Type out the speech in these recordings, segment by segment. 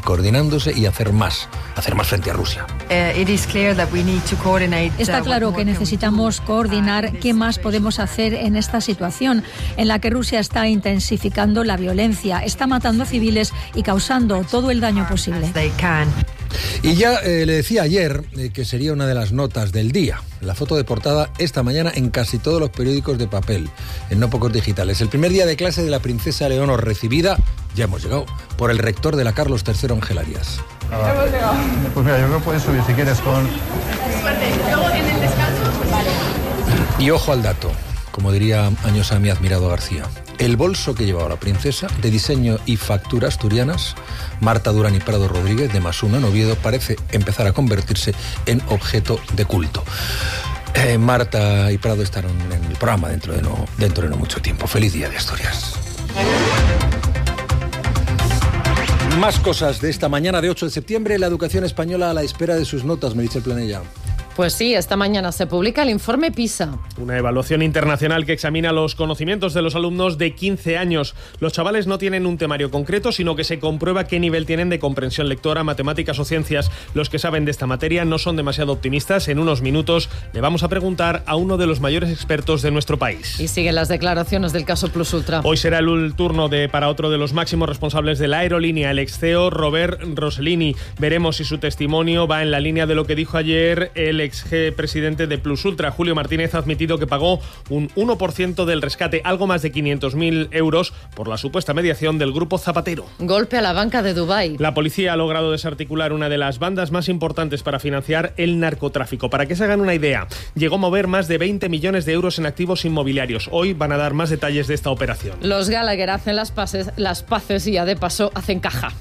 seguir coordinándose y hacer más frente a Rusia. Está claro que necesitamos coordinar qué más podemos hacer en esta situación en la que Rusia está intensificando la violencia, está matando a civiles y causando todo el daño posible. Y ya le decía ayer que sería una de las notas del día. La foto de portada esta mañana en casi todos los periódicos de papel, en no pocos digitales. El primer día de clase de la princesa Leonor, recibida, ya hemos llegado, por el rector de la Carlos III, Ángel Arias. Hemos llegado. Pues mira, yo creo que puedes subir si quieres con... Luego en el descanso... Y ojo al dato, como diría años a mi admirado García. El bolso que llevaba la princesa, de diseño y factura asturianas, Marta Durán y Prado Rodríguez, de Masuna, en Oviedo, parece empezar a convertirse en objeto de culto. Marta y Prado estarán en el programa dentro de no mucho tiempo. Feliz día de Asturias. Más cosas de esta mañana de 8 de septiembre. La educación española a la espera de sus notas, Meritxell Planella. Pues sí, esta mañana se publica el informe PISA. Una evaluación internacional que examina los conocimientos de los alumnos de 15 años. Los chavales no tienen un temario concreto, sino que se comprueba qué nivel tienen de comprensión lectora, matemáticas o ciencias. Los que saben de esta materia no son demasiado optimistas. En unos minutos le vamos a preguntar a uno de los mayores expertos de nuestro país. Y siguen las declaraciones del caso Plus Ultra. Hoy será el turno para otro de los máximos responsables de la aerolínea, el ex CEO Robert Rossellini. Veremos si su testimonio va en la línea de lo que dijo ayer el ex presidente de Plus Ultra. Julio Martínez ha admitido que pagó un 1% del rescate, algo más de 500.000 euros, por la supuesta mediación del grupo Zapatero. Golpe a la banca de Dubái. La policía ha logrado desarticular una de las bandas más importantes para financiar el narcotráfico. Para que se hagan una idea, llegó a mover más de 20 millones de euros en activos inmobiliarios. Hoy van a dar más detalles de esta operación. Los Gallagher hacen las paces y ya de paso hacen caja.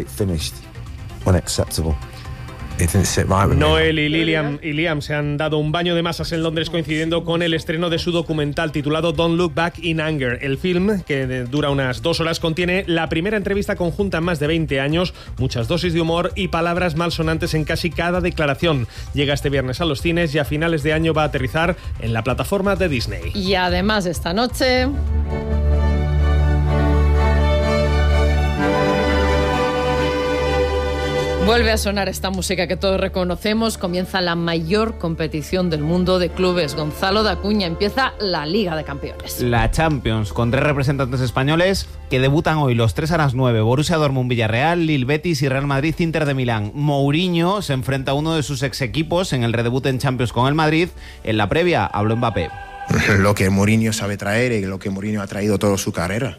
Noel y Liam se han dado un baño de masas en Londres coincidiendo con el estreno de su documental titulado Don't Look Back in Anger. El film, que dura unas 2 horas, contiene la primera entrevista conjunta en más de 20 años, muchas dosis de humor y palabras malsonantes en casi cada declaración. Llega este viernes a los cines y a finales de año va a aterrizar en la plataforma de Disney. Y además esta noche... vuelve a sonar esta música que todos reconocemos. Comienza la mayor competición del mundo de clubes. Gonzalo de Acuña, empieza la Liga de Campeones. La Champions, con 3 representantes españoles que debutan hoy los 3 a las 9. Borussia Dortmund, Villarreal, Lille, Betis y Real Madrid, Inter de Milán. Mourinho se enfrenta a uno de sus ex equipos en el redebut en Champions con el Madrid. En la previa habló Mbappé. Lo que Mourinho sabe traer y lo que Mourinho ha traído toda su carrera.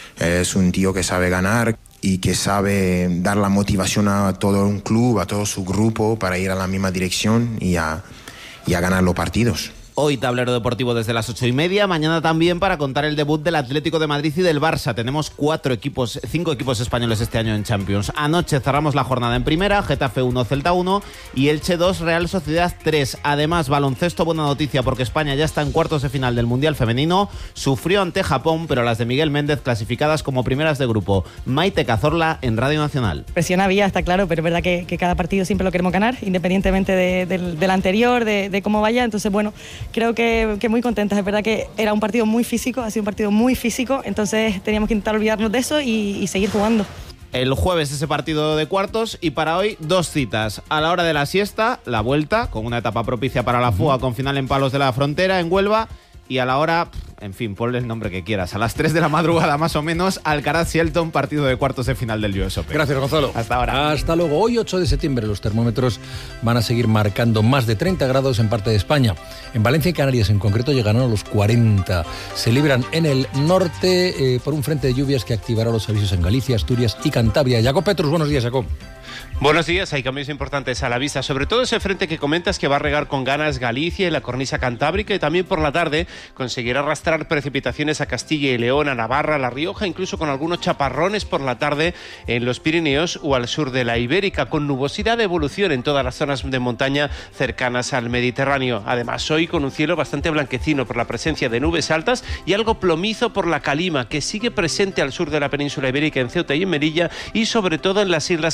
Es un tío que sabe ganar y que sabe dar la motivación a todo un club, a todo su grupo para ir a la misma dirección y a ganar los partidos. Hoy tablero deportivo desde las 8:30, mañana también para contar el debut del Atlético de Madrid y del Barça. Tenemos 5 equipos españoles este año en Champions. Anoche cerramos la jornada en primera, Getafe 1, Celta 1 y Elche 2, Real Sociedad 3. Además, baloncesto, buena noticia porque España ya está en cuartos de final del Mundial Femenino. Sufrió ante Japón, pero las de Miguel Méndez clasificadas como primeras de grupo. Maite Cazorla en Radio Nacional. Presión había, está claro, pero es verdad que cada partido siempre lo queremos ganar, independientemente del anterior, de cómo vaya. Entonces, bueno, creo que muy contentas. Es verdad que era un partido muy físico, ha sido un partido muy físico, entonces teníamos que intentar olvidarnos de eso y seguir jugando. El jueves ese partido de cuartos y para hoy 2 citas. A la hora de la siesta, la vuelta, con una etapa propicia para la fuga con final en Palos de la Frontera, en Huelva. Y a la hora, en fin, ponle el nombre que quieras. A las 3 de la madrugada más o menos, Alcaraz-Shelton, partido de cuartos de final del US Open. Gracias, Gonzalo. Hasta ahora. Hasta luego. Hoy, 8 de septiembre, los termómetros van a seguir marcando más de 30 grados en parte de España. En Valencia y Canarias en concreto llegarán a los 40. Se libran en el norte por un frente de lluvias que activará los avisos en Galicia, Asturias y Cantabria. Jacob Petrus, buenos días, Jacob. Buenos días, hay cambios importantes a la vista, sobre todo ese frente que comentas que va a regar con ganas Galicia y la cornisa cantábrica y también por la tarde conseguirá arrastrar precipitaciones a Castilla y León, a Navarra, a La Rioja, incluso con algunos chaparrones por la tarde en los Pirineos o al sur de la Ibérica, con nubosidad de evolución en todas las zonas de montaña cercanas al Mediterráneo. Además, hoy con un cielo bastante blanquecino por la presencia de nubes altas y algo plomizo por la calima que sigue presente al sur de la península ibérica en Ceuta y en Melilla y sobre todo en las Islas Canarias.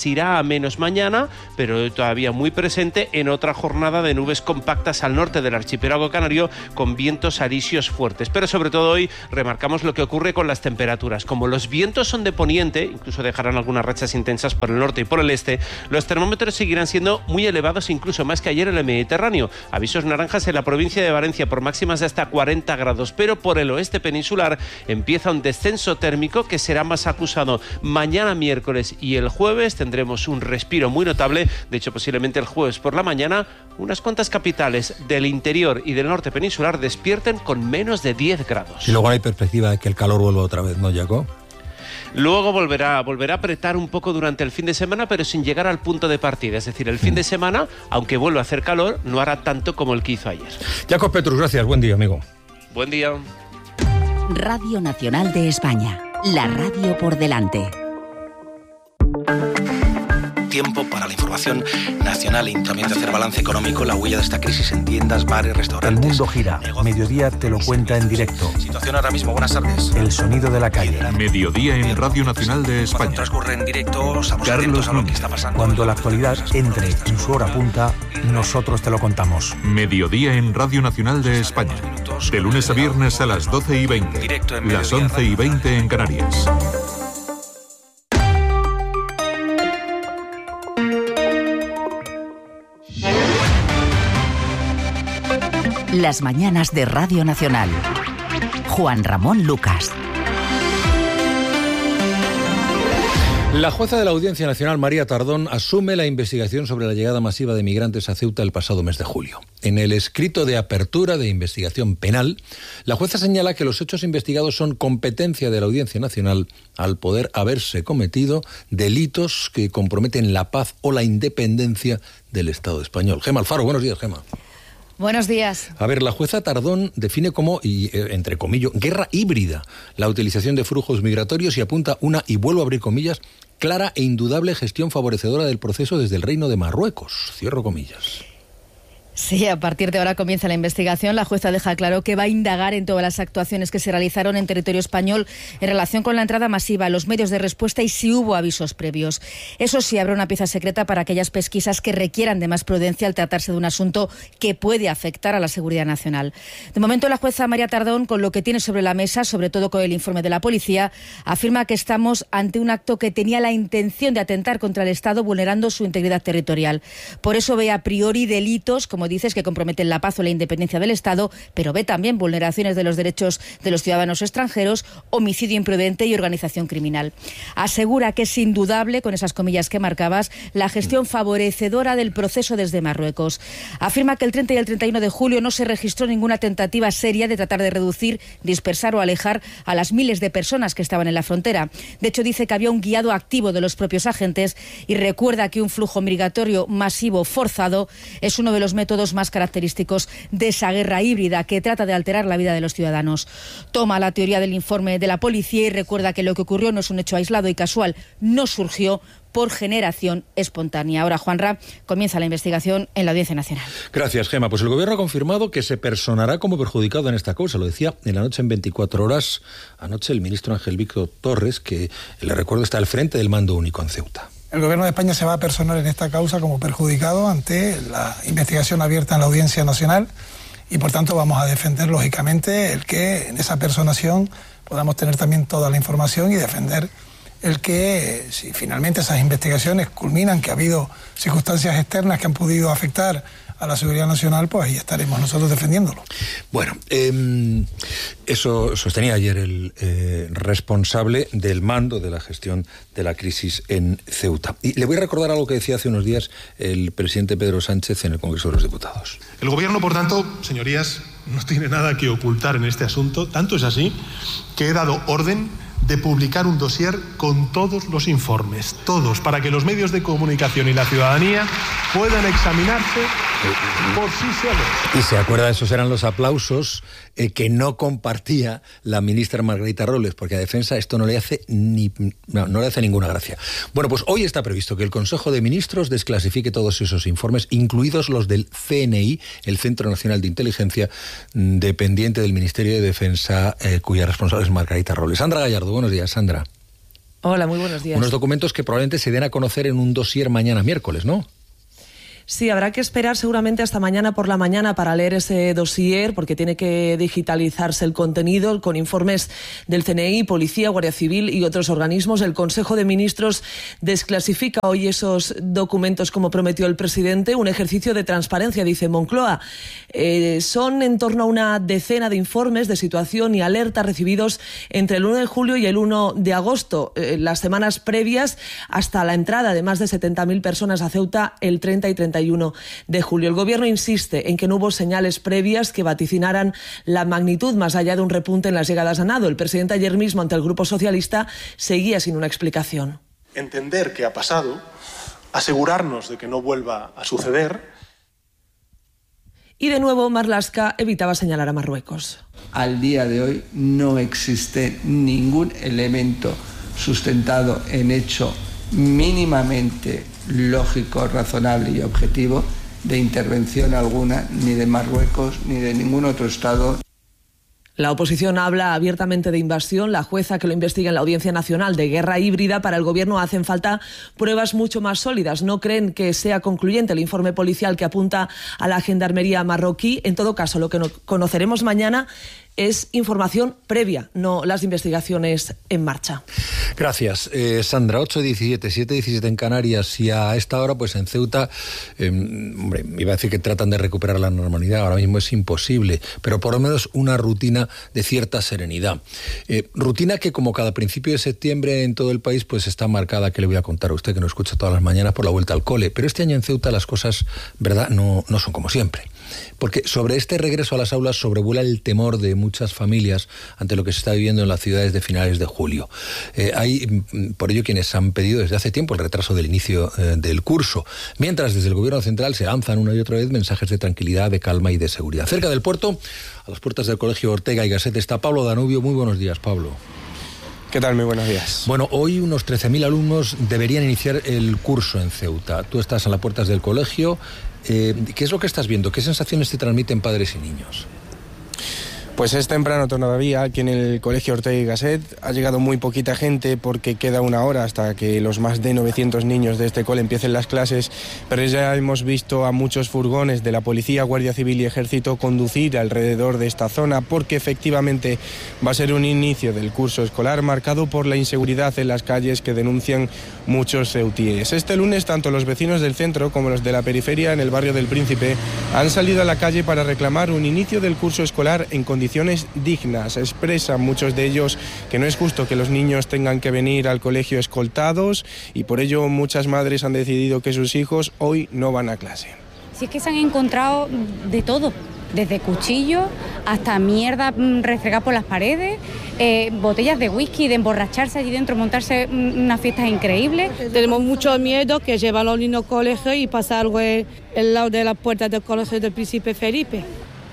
máximas. Irá a menos mañana, pero todavía muy presente en otra jornada de nubes compactas al norte del archipiélago canario, con vientos alisios fuertes. Pero sobre todo hoy remarcamos lo que ocurre con las temperaturas. Como los vientos son de poniente, incluso dejarán algunas rachas intensas por el norte y por el este, los termómetros seguirán siendo muy elevados, incluso más que ayer en el Mediterráneo. Avisos naranjas en la provincia de Valencia por máximas de hasta 40 grados, pero por el oeste peninsular empieza un descenso térmico que será más acusado. Mañana miércoles y el jueves tendremos un respiro muy notable. De hecho, posiblemente el jueves por la mañana unas cuantas capitales del interior y del norte peninsular despierten con menos de 10 grados. Y luego hay perspectiva de que el calor vuelva otra vez, ¿no, Jaco? Luego volverá a apretar un poco durante el fin de semana, pero sin llegar al punto de partida. Es decir, el fin de semana, aunque vuelva a hacer calor, no hará tanto como el que hizo ayer. Jacob Petrus, gracias. Buen día, amigo. Buen día. Radio Nacional de España. La radio por delante. Tiempo para la información nacional y también de hacer balance económico, la huella de esta crisis en tiendas, bares, restaurantes. El mundo gira. Mediodía te lo cuenta en directo. Situación ahora mismo, buenas tardes. El sonido de la calle. Mediodía en Radio Nacional de España. Cuando transcurre en directo, estamos atentos a lo que está pasando. Cuando la actualidad entre en su hora punta, nosotros te lo contamos. Mediodía en Radio Nacional de España. De lunes a viernes a las 12:20. Las 11:20 en Canarias. Las mañanas de Radio Nacional. Juan Ramón Lucas. La jueza de la Audiencia Nacional, María Tardón, asume la investigación sobre la llegada masiva de migrantes a Ceuta el pasado mes de julio. En el escrito de apertura de investigación penal, la jueza señala que los hechos investigados son competencia de la Audiencia Nacional al poder haberse cometido delitos que comprometen la paz o la independencia del Estado español. Gema Alfaro, buenos días, Gema. Buenos días. A ver, la jueza Tardón define como, y entre comillas, guerra híbrida la utilización de flujos migratorios y apunta una, y vuelvo a abrir comillas, clara e indudable gestión favorecedora del proceso desde el Reino de Marruecos. Cierro comillas. Sí, a partir de ahora comienza la investigación. La jueza deja claro que va a indagar en todas las actuaciones que se realizaron en territorio español en relación con la entrada masiva, los medios de respuesta y si hubo avisos previos. Eso sí, habrá una pieza secreta para aquellas pesquisas que requieran de más prudencia al tratarse de un asunto que puede afectar a la seguridad nacional. De momento, la jueza María Tardón, con lo que tiene sobre la mesa, sobre todo con el informe de la policía, afirma que estamos ante un acto que tenía la intención de atentar contra el Estado, vulnerando su integridad territorial. Por eso ve a priori delitos, como dices, que comprometen la paz o la independencia del Estado, pero ve también vulneraciones de los derechos de los ciudadanos extranjeros, homicidio imprudente y organización criminal. Asegura que es indudable, con esas comillas que marcabas, la gestión favorecedora del proceso desde Marruecos. Afirma que el 30 y el 31 de julio no se registró ninguna tentativa seria de tratar de reducir, dispersar o alejar a las miles de personas que estaban en la frontera. De hecho, dice que había un guiado activo de los propios agentes y recuerda que un flujo migratorio masivo forzado es uno de los métodos más característicos de esa guerra híbrida que trata de alterar la vida de los ciudadanos. Toma la teoría del informe de la policía y recuerda que lo que ocurrió no es un hecho aislado y casual, no surgió por generación espontánea. Ahora, Juanra, comienza la investigación en la Audiencia Nacional. Gracias, Gema. Pues el Gobierno ha confirmado que se personará como perjudicado en esta causa. Lo decía en la noche en 24 horas. Anoche el ministro Ángel Víctor Torres, que le recuerdo está al frente del mando único en Ceuta. El Gobierno de España se va a personar en esta causa como perjudicado ante la investigación abierta en la Audiencia Nacional y, por tanto, vamos a defender, lógicamente, el que en esa personación podamos tener también toda la información y defender el que, si finalmente esas investigaciones culminan, que ha habido circunstancias externas que han podido afectar a la seguridad nacional, pues ahí estaremos nosotros defendiéndolo. Bueno, eso sostenía ayer el responsable del mando de la gestión de la crisis en Ceuta. Y le voy a recordar algo que decía hace unos días el presidente Pedro Sánchez en el Congreso de los Diputados. El Gobierno, por tanto, señorías, no tiene nada que ocultar en este asunto. Tanto es así que he dado orden de publicar un dossier con todos los informes, todos, para que los medios de comunicación y la ciudadanía puedan examinarse por sí solos. Y se acuerda, esos eran los aplausos que no compartía la ministra Margarita Robles, porque a Defensa esto no le hace no le hace ninguna gracia. Bueno, pues hoy está previsto que el Consejo de Ministros desclasifique todos esos informes, incluidos los del CNI, el Centro Nacional de Inteligencia, dependiente del Ministerio de Defensa, cuya responsable es Margarita Robles. Sandra Gallardo, buenos días, Sandra. Hola, muy buenos días. Unos documentos que probablemente se den a conocer en un dossier mañana miércoles, ¿no? Sí, habrá que esperar seguramente hasta mañana por la mañana para leer ese dossier, porque tiene que digitalizarse el contenido con informes del CNI, Policía, Guardia Civil y otros organismos. El Consejo de Ministros desclasifica hoy esos documentos como prometió el presidente, un ejercicio de transparencia, dice Moncloa. Son en torno a una decena de informes de situación y alerta recibidos entre el 1 de julio y el 1 de agosto, las semanas previas hasta la entrada de más de 70.000 personas a Ceuta el 30 y 31 de julio. El Gobierno insiste en que no hubo señales previas que vaticinaran la magnitud más allá de un repunte en las llegadas a nado. El presidente ayer mismo ante el Grupo Socialista seguía sin una explicación. Entender qué ha pasado, asegurarnos de que no vuelva a suceder. Y de nuevo Marlaska evitaba señalar a Marruecos. Al día de hoy no existe ningún elemento sustentado en hecho mínimamente lógico, razonable y objetivo de intervención alguna, ni de Marruecos ni de ningún otro Estado. La oposición habla abiertamente de invasión. La jueza que lo investiga en la Audiencia Nacional de guerra híbrida. Para el Gobierno hacen falta pruebas mucho más sólidas. No creen que sea concluyente el informe policial que apunta a la gendarmería marroquí. En todo caso, lo que conoceremos mañana es información previa, no las investigaciones en marcha. Gracias, Sandra. 8:17, 7:17 en Canarias, y a esta hora, pues en Ceuta, hombre, iba a decir que tratan de recuperar la normalidad, ahora mismo es imposible, pero por lo menos una rutina de cierta serenidad. Rutina que, como cada principio de septiembre en todo el país, pues está marcada, que le voy a contar a usted, que nos escucha todas las mañanas, por la vuelta al cole. Pero este año en Ceuta las cosas, verdad, no son como siempre. Porque sobre este regreso a las aulas sobrevuela el temor de muchas familias ante lo que se está viviendo en las ciudades de finales de julio. Hay, por ello, quienes han pedido desde hace tiempo el retraso del inicio del curso, mientras desde el Gobierno central se lanzan una y otra vez mensajes de tranquilidad, de calma y de seguridad. Cerca del puerto, a las puertas del Colegio Ortega y Gasset, está Pablo Danubio. Muy buenos días, Pablo. ¿Qué tal? Muy buenos días. Bueno, hoy unos 13.000 alumnos deberían iniciar el curso en Ceuta. Tú estás a las puertas del colegio. ¿Qué es lo que estás viendo? ¿Qué sensaciones te transmiten padres y niños? Pues es temprano todavía, aquí en el Colegio Ortega y Gasset ha llegado muy poquita gente porque queda una hora hasta que los más de 900 niños de este cole empiecen las clases, pero ya hemos visto a muchos furgones de la Policía, Guardia Civil y Ejército conducir alrededor de esta zona, porque efectivamente va a ser un inicio del curso escolar marcado por la inseguridad en las calles que denuncian muchos ceutíes. Este lunes tanto los vecinos del centro como los de la periferia en el barrio del Príncipe han salido a la calle para reclamar un inicio del curso escolar en condiciones dignas. Expresan muchos de ellos que no es justo que los niños tengan que venir al colegio escoltados, y por ello muchas madres han decidido que sus hijos hoy no van a clase. Si es que se han encontrado de todo, desde cuchillos hasta mierda refregada por las paredes, botellas de whisky, de emborracharse allí dentro, montarse unas fiestas increíbles. Tenemos mucho miedo que llevan a los niños al colegio y pasa algo en el lado de la puerta del colegio del Príncipe Felipe.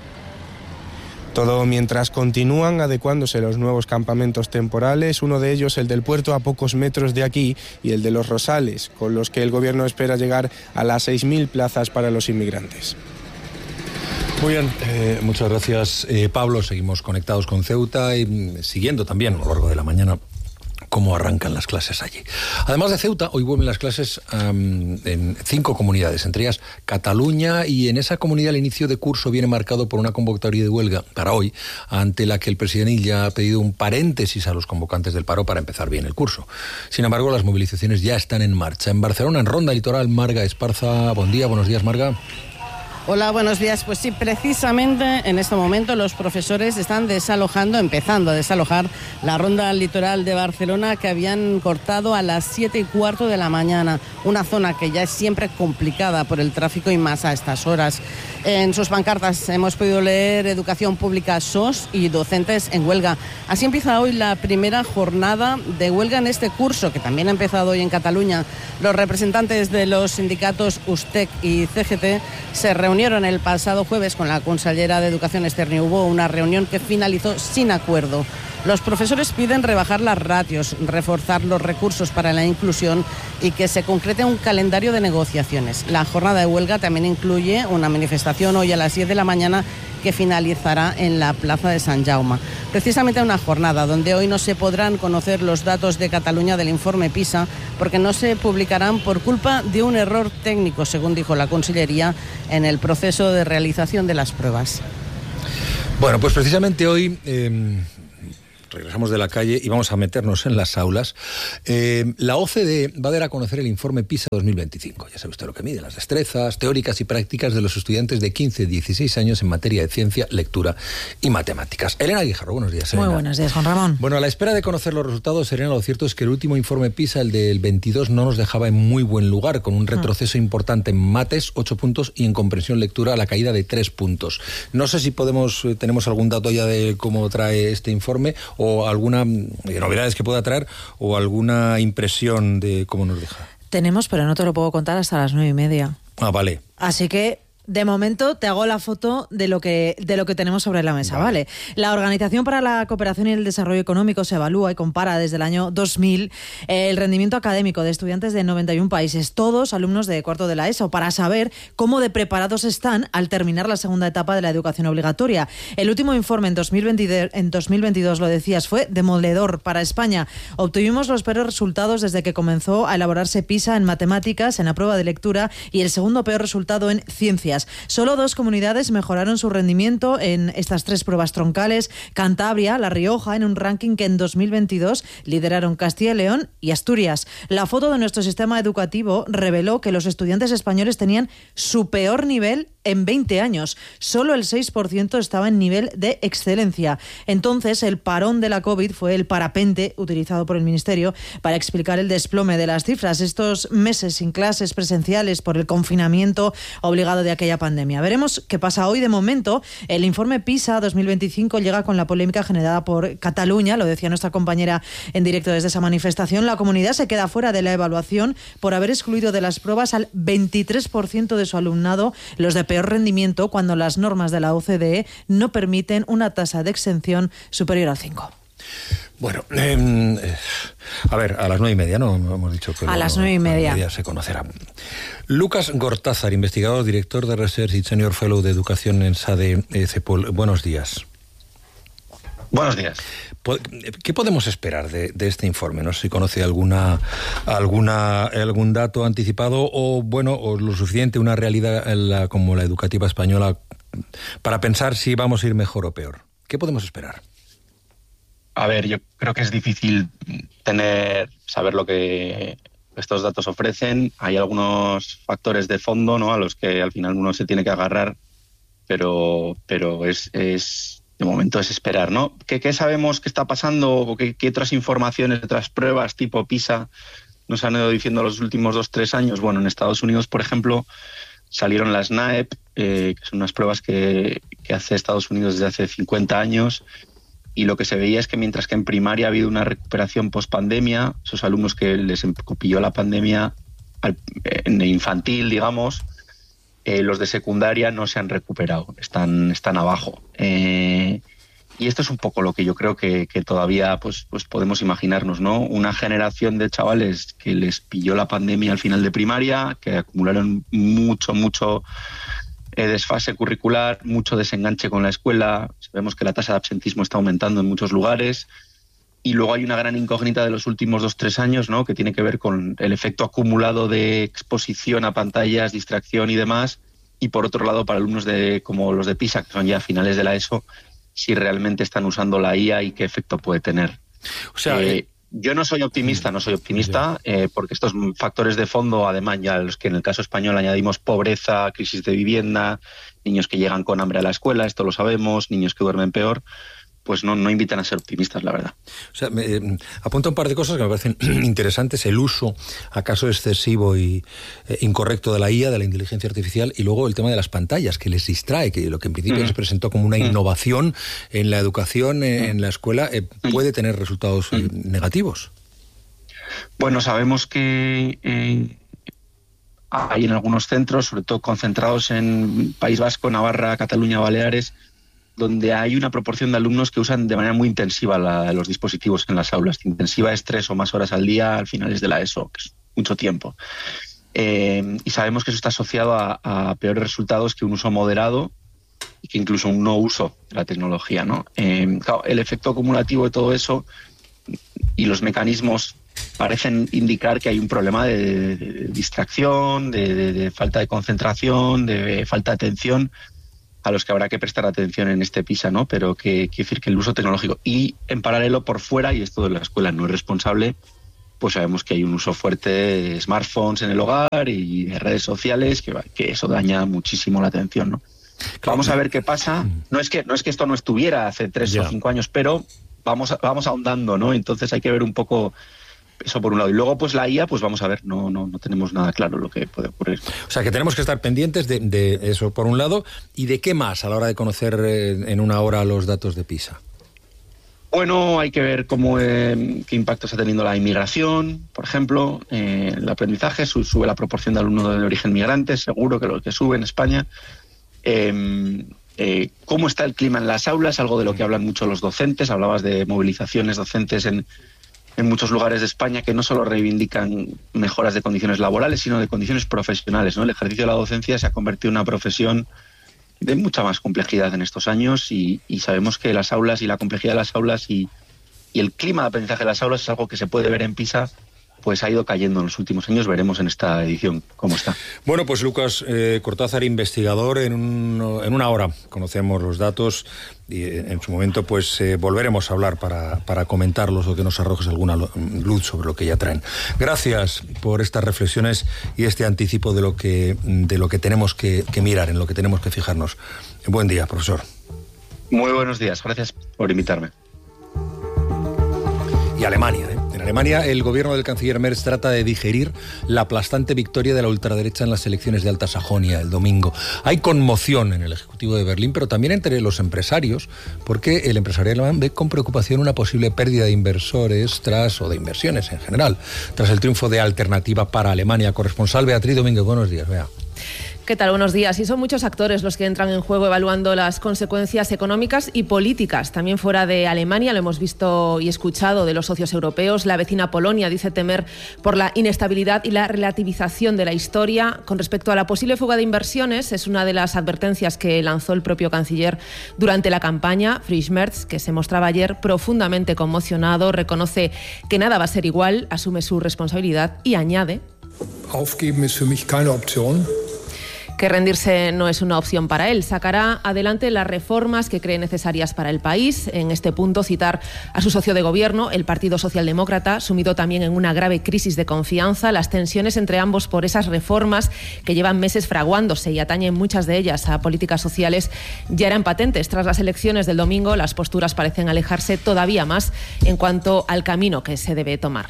Todo mientras continúan adecuándose los nuevos campamentos temporales, uno de ellos el del puerto a pocos metros de aquí y el de los Rosales, con los que el Gobierno espera llegar a las 6.000 plazas para los inmigrantes. Muy bien, muchas gracias, Pablo. Seguimos conectados con Ceuta y siguiendo también a lo largo de la mañana cómo arrancan las clases allí. Además de Ceuta, hoy vuelven las clases en 5 comunidades, entre ellas Cataluña, y en esa comunidad el inicio de curso viene marcado por una convocatoria de huelga para hoy, ante la que el presidente ya ha pedido un paréntesis a los convocantes del paro para empezar bien el curso. Sin embargo, las movilizaciones ya están en marcha. En Barcelona, en Ronda Litoral, Marga Esparza. Buen día, buenos días, Marga. Hola, buenos días. Pues sí, precisamente en este momento los profesores están empezando a desalojar la ronda litoral de Barcelona, que habían cortado a las 7:15 de la mañana, una zona que ya es siempre complicada por el tráfico y más a estas horas. En sus pancartas hemos podido leer Educación Pública SOS y docentes en huelga. Así empieza hoy la primera jornada de huelga en este curso, que también ha empezado hoy en Cataluña. Los representantes de los sindicatos USTEC y CGT se reunieron el pasado jueves con la consellera de Educación, Esther Niubó, hubo una reunión que finalizó sin acuerdo. Los profesores piden rebajar las ratios, reforzar los recursos para la inclusión y que se concrete un calendario de negociaciones. La jornada de huelga también incluye una manifestación hoy a las 10 de la mañana que finalizará en la Plaza de Sant Jaume. Precisamente una jornada donde hoy no se podrán conocer los datos de Cataluña del informe PISA porque no se publicarán por culpa de un error técnico, según dijo la Consellería, en el proceso de realización de las pruebas. Bueno, pues precisamente hoy regresamos de la calle y vamos a meternos en las aulas. La OCDE va a dar a conocer el informe PISA 2025. Ya sabe usted lo que mide, las destrezas teóricas y prácticas de los estudiantes de 15 y 16 años en materia de ciencia, lectura y matemáticas. Elena Guijarro, buenos días. Elena. Muy buenos días, Juan Ramón. Bueno, a la espera de conocer los resultados, Elena, lo cierto es que el último informe PISA, el del 22, no nos dejaba en muy buen lugar, con un retroceso importante en mates, 8 puntos, y en comprensión lectura, la caída de 3 puntos. No sé si tenemos algún dato ya de cómo trae este informe, o alguna novedades que pueda traer, o alguna impresión de cómo nos deja. Tenemos, pero no te lo puedo contar hasta las 9:30. Ah, vale. Así que, de momento, te hago la foto de lo que tenemos sobre la mesa, ¿vale? La Organización para la Cooperación y el Desarrollo Económico se evalúa y compara desde el año 2000 el rendimiento académico de estudiantes de 91 países, todos alumnos de cuarto de la ESO, para saber cómo de preparados están al terminar la segunda etapa de la educación obligatoria. El último informe en 2022, lo decías, fue demoledor para España. Obtuvimos los peores resultados desde que comenzó a elaborarse PISA en matemáticas, en la prueba de lectura, y el segundo peor resultado en ciencias. Solo 2 comunidades mejoraron su rendimiento en estas 3 pruebas troncales: Cantabria, La Rioja, en un ranking que en 2022 lideraron Castilla y León y Asturias. La foto de nuestro sistema educativo reveló que los estudiantes españoles tenían su peor nivel en 20 años. Solo el 6% estaba en nivel de excelencia. Entonces, el parón de la COVID fue el parapente utilizado por el Ministerio para explicar el desplome de las cifras. Estos meses sin clases presenciales por el confinamiento obligado de aquella pandemia. Veremos qué pasa hoy. De momento, el informe PISA 2025 llega con la polémica generada por Cataluña, lo decía nuestra compañera en directo desde esa manifestación. La comunidad se queda fuera de la evaluación por haber excluido de las pruebas al 23% de su alumnado, los de peor rendimiento, cuando las normas de la OCDE no permiten una tasa de exención superior al 5%. Bueno, a ver, a las 9:30, ¿no? Hemos dicho que a las 9:30 se conocerá. Lucas Gortázar, investigador, director de Research y Senior Fellow de Educación en SADE CEPOL. Buenos días. Buenos días. ¿Qué podemos esperar de este informe? No sé si conoce algún dato anticipado o lo suficiente, una realidad como la educativa española, para pensar si vamos a ir mejor o peor. ¿Qué podemos esperar? A ver, yo creo que es difícil saber lo que estos datos ofrecen. Hay algunos factores de fondo, ¿no?, a los que al final uno se tiene que agarrar, pero de momento es esperar, ¿no? ¿Qué sabemos que está pasando o qué otras informaciones, otras pruebas tipo PISA nos han ido diciendo los últimos 2-3 años? Bueno, en Estados Unidos, por ejemplo, salieron las NAEP, que son unas pruebas que hace Estados Unidos desde hace 50 años, y lo que se veía es que mientras que en primaria ha habido una recuperación post-pandemia, esos alumnos que les pilló la pandemia en infantil, digamos, los de secundaria no se han recuperado, están abajo. Y esto es un poco lo que yo creo que todavía pues podemos imaginarnos, ¿no? Una generación de chavales que les pilló la pandemia al final de primaria, que acumularon mucho desfase curricular, mucho desenganche con la escuela. Sabemos que la tasa de absentismo está aumentando en muchos lugares. Y luego hay una gran incógnita de los últimos 2-3 años, ¿no?, que tiene que ver con el efecto acumulado de exposición a pantallas, distracción y demás. Y por otro lado, para alumnos como los de PISA, que son ya finales de la ESO, si realmente están usando la IA y qué efecto puede tener. O sea, yo no soy optimista, porque estos factores de fondo, además ya los que en el caso español añadimos pobreza, crisis de vivienda, niños que llegan con hambre a la escuela, esto lo sabemos, niños que duermen peor, pues no invitan a ser optimistas, la verdad. O sea, apunta un par de cosas que me parecen interesantes. El uso, acaso excesivo y incorrecto de la IA, de la inteligencia artificial, y luego el tema de las pantallas, que les distrae, que lo que en principio se presentó como una innovación en la educación, en la escuela, puede tener resultados negativos. Bueno, sabemos que hay en algunos centros, sobre todo concentrados en País Vasco, Navarra, Cataluña, Baleares, donde hay una proporción de alumnos que usan de manera muy intensiva los dispositivos en las aulas. Intensiva es 3 o más horas al día al finales de la ESO, que es mucho tiempo. Y sabemos que eso está asociado a peores resultados que un uso moderado, y que incluso un no uso de la tecnología, ¿no? Claro, el efecto acumulativo de todo eso y los mecanismos parecen indicar que hay un problema de distracción, de falta de concentración, de falta de atención, a los que habrá que prestar atención en este PISA, ¿no? Pero que quiere decir que el uso tecnológico y en paralelo por fuera, y esto de la escuela no es responsable, pues sabemos que hay un uso fuerte de smartphones en el hogar y de redes sociales, que eso daña muchísimo la atención, ¿no? Vamos a ver qué pasa. No es que esto no estuviera hace 3 o 5 años, pero vamos ahondando, ¿no? Entonces hay que ver un poco eso por un lado. Y luego, pues la IA, pues vamos a ver, no tenemos nada claro lo que puede ocurrir. O sea, que tenemos que estar pendientes de eso por un lado, y de qué más a la hora de conocer en una hora los datos de PISA. Bueno, hay que ver qué impacto está teniendo la inmigración, por ejemplo, el aprendizaje, sube la proporción de alumnos de origen migrante, seguro que lo que sube en España. Cómo está el clima en las aulas, algo de lo que hablan mucho los docentes. Hablabas de movilizaciones docentes en muchos lugares de España que no solo reivindican mejoras de condiciones laborales, sino de condiciones profesionales, ¿no? El ejercicio de la docencia se ha convertido en una profesión de mucha más complejidad en estos años y sabemos que las aulas y la complejidad de las aulas y el clima de aprendizaje de las aulas es algo que se puede ver en PISA, pues ha ido cayendo en los últimos años. Veremos en esta edición cómo está. Bueno, pues Lucas Cortázar, investigador, en una hora conocemos los datos y en su momento pues volveremos a hablar para comentarlos o que nos arrojes alguna luz sobre lo que ya traen. Gracias por estas reflexiones y este anticipo de lo que tenemos que mirar, en lo que tenemos que fijarnos. Buen día, profesor. Muy buenos días, gracias por invitarme. Y Alemania, En Alemania, el gobierno del canciller Merz trata de digerir la aplastante victoria de la ultraderecha en las elecciones de Alta Sajonia el domingo. Hay conmoción en el Ejecutivo de Berlín, pero también entre los empresarios, porque el empresario alemán ve con preocupación una posible pérdida de inversores o de inversiones en general, tras el triunfo de Alternativa para Alemania. Corresponsal Beatriz Domínguez, buenos días, Bea. ¿Qué tal? Buenos días. Y son muchos actores los que entran en juego evaluando las consecuencias económicas y políticas. También fuera de Alemania, lo hemos visto y escuchado de los socios europeos. La vecina Polonia dice temer por la inestabilidad y la relativización de la historia. Con respecto a la posible fuga de inversiones, es una de las advertencias que lanzó el propio canciller durante la campaña. Friedrich Merz, que se mostraba ayer profundamente conmocionado, reconoce que nada va a ser igual, asume su responsabilidad y añade: Aufgeben ist für mich keine Option. Que rendirse no es una opción para él. Sacará adelante las reformas que cree necesarias para el país. En este punto, citar a su socio de gobierno, el Partido Socialdemócrata, sumido también en una grave crisis de confianza. Las tensiones entre ambos por esas reformas que llevan meses fraguándose y atañen muchas de ellas a políticas sociales ya eran patentes. Tras las elecciones del domingo, las posturas parecen alejarse todavía más en cuanto al camino que se debe tomar.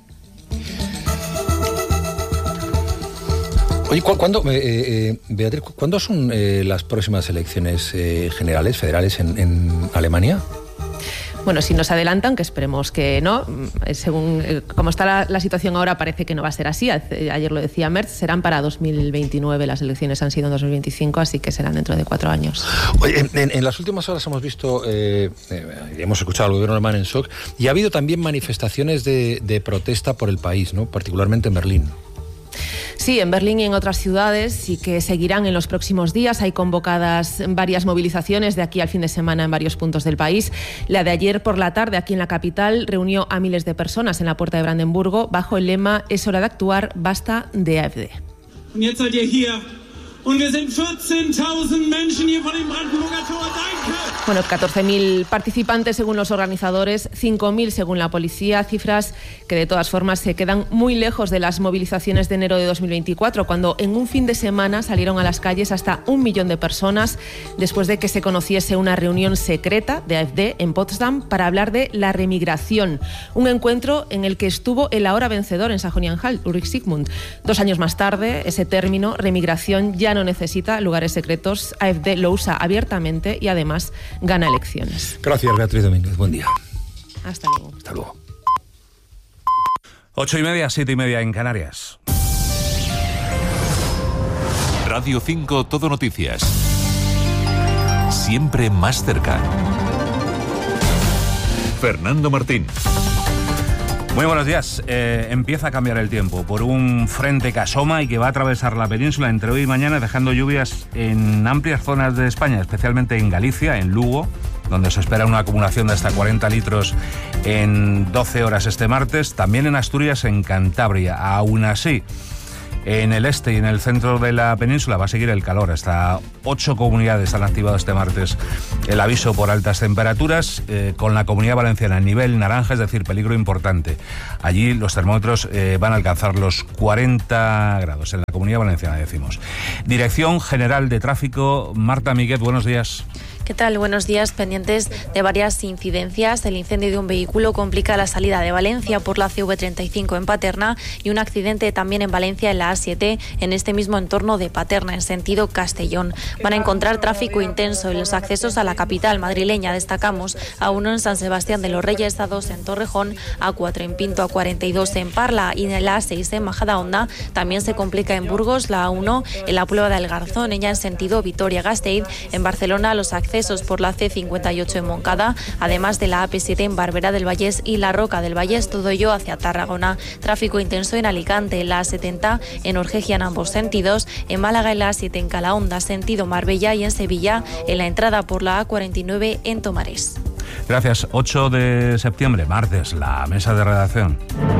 Oye, Beatriz, ¿cuándo son las próximas elecciones generales, federales en Alemania? Bueno, si nos adelantan, que esperemos que no, según como está la situación ahora, parece que no va a ser así. Ayer lo decía Merz, serán para 2029, las elecciones han sido en 2025, así que serán dentro de 4 años. Oye, en las últimas horas hemos visto, hemos escuchado al gobierno alemán en shock, y ha habido también manifestaciones de protesta por el país, ¿no? Particularmente en Berlín. Sí, en Berlín y en otras ciudades, y que seguirán en los próximos días. Hay convocadas varias movilizaciones de aquí al fin de semana en varios puntos del país. La de ayer por la tarde aquí en la capital reunió a miles de personas en la Puerta de Brandenburgo bajo el lema "Es hora de actuar, basta de AfD". Bueno, 14.000 participantes según los organizadores, 5.000 según la policía, cifras que de todas formas se quedan muy lejos de las movilizaciones de enero de 2024, cuando en un fin de semana salieron a las calles hasta 1 millón de personas después de que se conociese una reunión secreta de AfD en Potsdam para hablar de la remigración, un encuentro en el que estuvo el ahora vencedor en Sajonia-Anhalt, Ulrich Sigmund. 2 años más tarde, ese término, remigración, ya no necesita lugares secretos. AfD lo usa abiertamente y además gana elecciones. Gracias, Beatriz Domínguez. Buen día. Hasta luego. Hasta luego. 8:30, 7:30 en Canarias. Radio 5 Todo Noticias. Siempre más cerca. Fernando Martín. Muy buenos días. Empieza a cambiar el tiempo por un frente que asoma y que va a atravesar la península entre hoy y mañana, dejando lluvias en amplias zonas de España, especialmente en Galicia, en Lugo, donde se espera una acumulación de hasta 40 litros en 12 horas este martes. También en Asturias, en Cantabria. Aún así, en el este y en el centro de la península va a seguir el calor. Hasta 8 comunidades han activado este martes el aviso por altas temperaturas, con la Comunidad Valenciana en nivel naranja, es decir, peligro importante. Allí los termómetros van a alcanzar los 40 grados, en la Comunidad Valenciana decimos. Dirección General de Tráfico, Marta Miguel, buenos días. ¿Qué tal? Buenos días. Pendientes de varias incidencias. El incendio de un vehículo complica la salida de Valencia por la CV35 en Paterna y un accidente también en Valencia en la A7 en este mismo entorno de Paterna en sentido Castellón. Van a encontrar tráfico intenso en los accesos a la capital madrileña. Destacamos A1 en San Sebastián de los Reyes, A2 en Torrejón, A4 en Pinto, A42 en Parla y en la A6 en Majadahonda. También se complica en Burgos la A1 en la Puebla del Garzón, ella en sentido Vitoria-Gasteiz. En Barcelona los accesos por la C58 en Moncada, además de la AP7 en Barberá del Vallés y la Roca del Vallés, todo ello hacia Tarragona. Tráfico intenso en Alicante, en la A70 en Orgegia en ambos sentidos, en Málaga en la A7 en Calahonda, sentido Marbella, y en Sevilla en la entrada por la A49 en Tomares. Gracias. 8 de septiembre, martes, la mesa de redacción.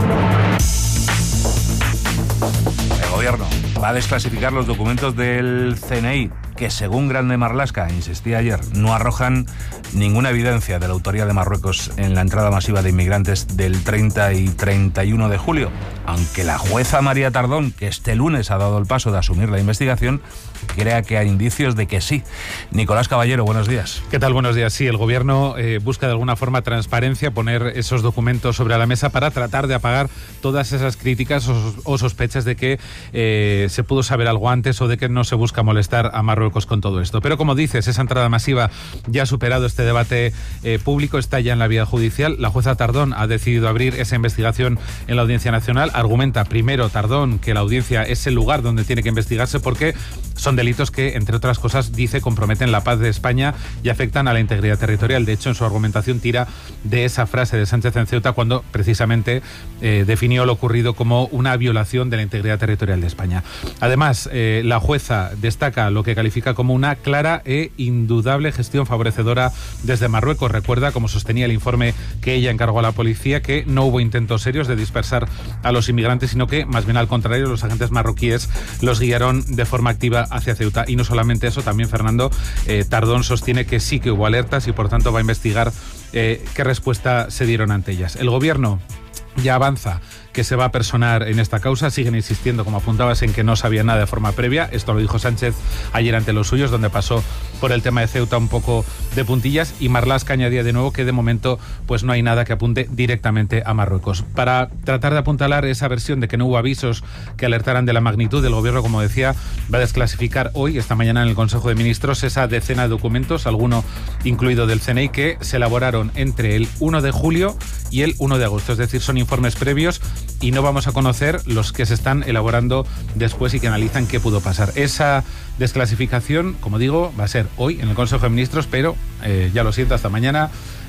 El Gobierno va a desclasificar los documentos del CNI que, según Grande Marlaska insistía ayer, no arrojan ninguna evidencia de la autoría de Marruecos en la entrada masiva de inmigrantes del 30 y 31 de julio. Aunque la jueza María Tardón, que este lunes ha dado el paso de asumir la investigación, crea que hay indicios de que sí. Nicolás Caballero, buenos días. ¿Qué tal? Buenos días. Sí, el Gobierno busca de alguna forma transparencia, poner esos documentos sobre la mesa para tratar de apagar todas esas críticas o sospechas de que se pudo saber algo antes o de que no se busca molestar a Marruecos con todo esto. Pero como dices, esa entrada masiva ya ha superado este debate público, está ya en la vía judicial. La jueza Tardón ha decidido abrir esa investigación en la Audiencia Nacional. Argumenta primero Tardón que la audiencia es el lugar donde tiene que investigarse porque son delitos que, entre otras cosas, dice, comprometen la paz de España y afectan a la integridad territorial. De hecho, en su argumentación tira de esa frase de Sánchez en Ceuta cuando precisamente definió lo ocurrido como una violación de la integridad territorial de España. Además, la jueza destaca lo que califica como una clara e indudable gestión favorecedora desde Marruecos. Recuerda, como sostenía el informe que ella encargó a la policía, que no hubo intentos serios de dispersar a los inmigrantes, sino que, más bien al contrario, los agentes marroquíes los guiaron de forma activa hacia Ceuta. Y no solamente eso, también Fernando, Tardón sostiene que sí que hubo alertas y por tanto va a investigar qué respuesta se dieron ante ellas. El Gobierno ya avanza que se va a personar en esta causa. Siguen insistiendo, como apuntabas, en que no sabía nada de forma previa. Esto lo dijo Sánchez ayer ante los suyos, donde pasó por el tema de Ceuta un poco de puntillas, y Marlaska añadía de nuevo que de momento pues no hay nada que apunte directamente a Marruecos. Para tratar de apuntalar esa versión de que no hubo avisos que alertaran de la magnitud, del Gobierno, como decía, va a desclasificar hoy, esta mañana en el Consejo de Ministros, esa decena de documentos, alguno incluido del CNI, que se elaboraron entre el 1 de julio y el 1 de agosto. Es decir, son informes previos y no vamos a conocer los que se están elaborando después y que analizan qué pudo pasar. Esa desclasificación, como digo, va a ser hoy en el Consejo de Ministros, pero ya lo siento, hasta mañana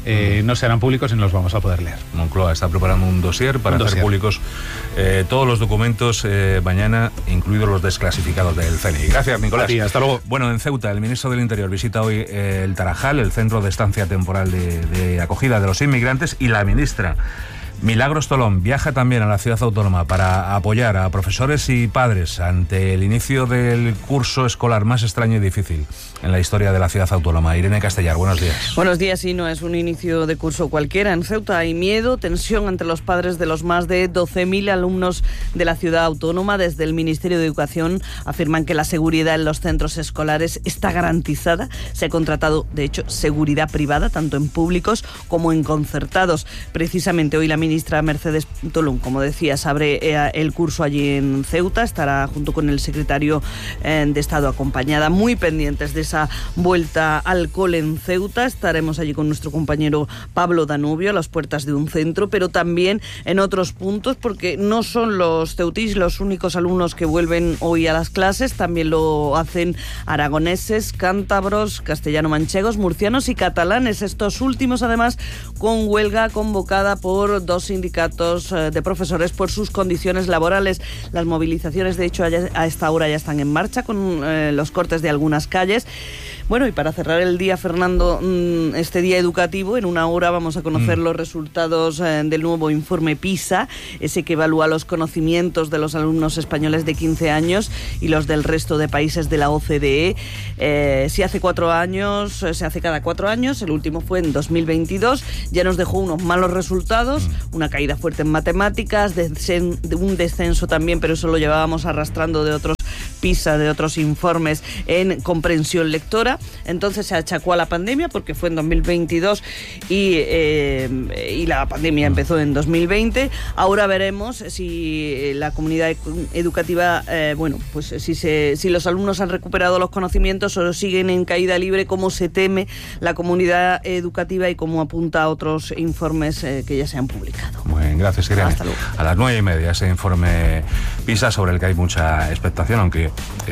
no serán públicos y no los vamos a poder leer. Moncloa está preparando un dossier para hacer públicos todos los documentos mañana, incluidos los desclasificados del CNI. Gracias, Nicolás. Sí, hasta luego. Bueno, en Ceuta, el ministro del Interior visita hoy el Tarajal, el centro de estancia temporal de acogida de los inmigrantes, y la ministra Milagros Tolón viaja también a la ciudad autónoma para apoyar a profesores y padres ante el inicio del curso escolar más extraño y difícil en la historia de la ciudad autónoma. Irene Castellar, buenos días. Buenos días, y no es un inicio de curso cualquiera. En Ceuta hay miedo, tensión entre los padres de los más de 12.000 alumnos de la ciudad autónoma. Desde el Ministerio de Educación afirman que la seguridad en los centros escolares está garantizada. Se ha contratado, de hecho, seguridad privada, tanto en públicos como en concertados. Precisamente hoy la ministra Mercedes Tolón, como decías, abre el curso allí en Ceuta. Estará junto con el secretario de Estado, acompañada, muy pendientes de esa vuelta al cole en Ceuta. Estaremos allí con nuestro compañero Pablo Danubio a las puertas de un centro, pero también en otros puntos, porque no son los ceutís los únicos alumnos que vuelven hoy a las clases. También lo hacen aragoneses, cántabros, castellano-manchegos, murcianos y catalanes. Estos últimos, además, con huelga convocada por los sindicatos de profesores por sus condiciones laborales. Las movilizaciones, de hecho, a esta hora ya están en marcha con los cortes de algunas calles. Bueno, y para cerrar el día, Fernando, este día educativo, en una hora vamos a conocer los resultados del nuevo informe PISA, ese que evalúa los conocimientos de los alumnos españoles de 15 años y los del resto de países de la OCDE. Si hace 4 años, se hace cada 4 años, el último fue en 2022, ya nos dejó unos malos resultados, una caída fuerte en matemáticas, un descenso también, pero eso lo llevábamos arrastrando de otros PISA, de otros informes, en comprensión lectora. Entonces se achacó a la pandemia, porque fue en 2022 y la pandemia empezó en 2020. Ahora veremos si la comunidad educativa, pues si los alumnos han recuperado los conocimientos o siguen en caída libre, como se teme la comunidad educativa y como apunta a otros informes que ya se han publicado. Muy bien, gracias, Irene. Hasta luego. A las 9:30 ese informe PISA, sobre el que hay mucha expectación, aunque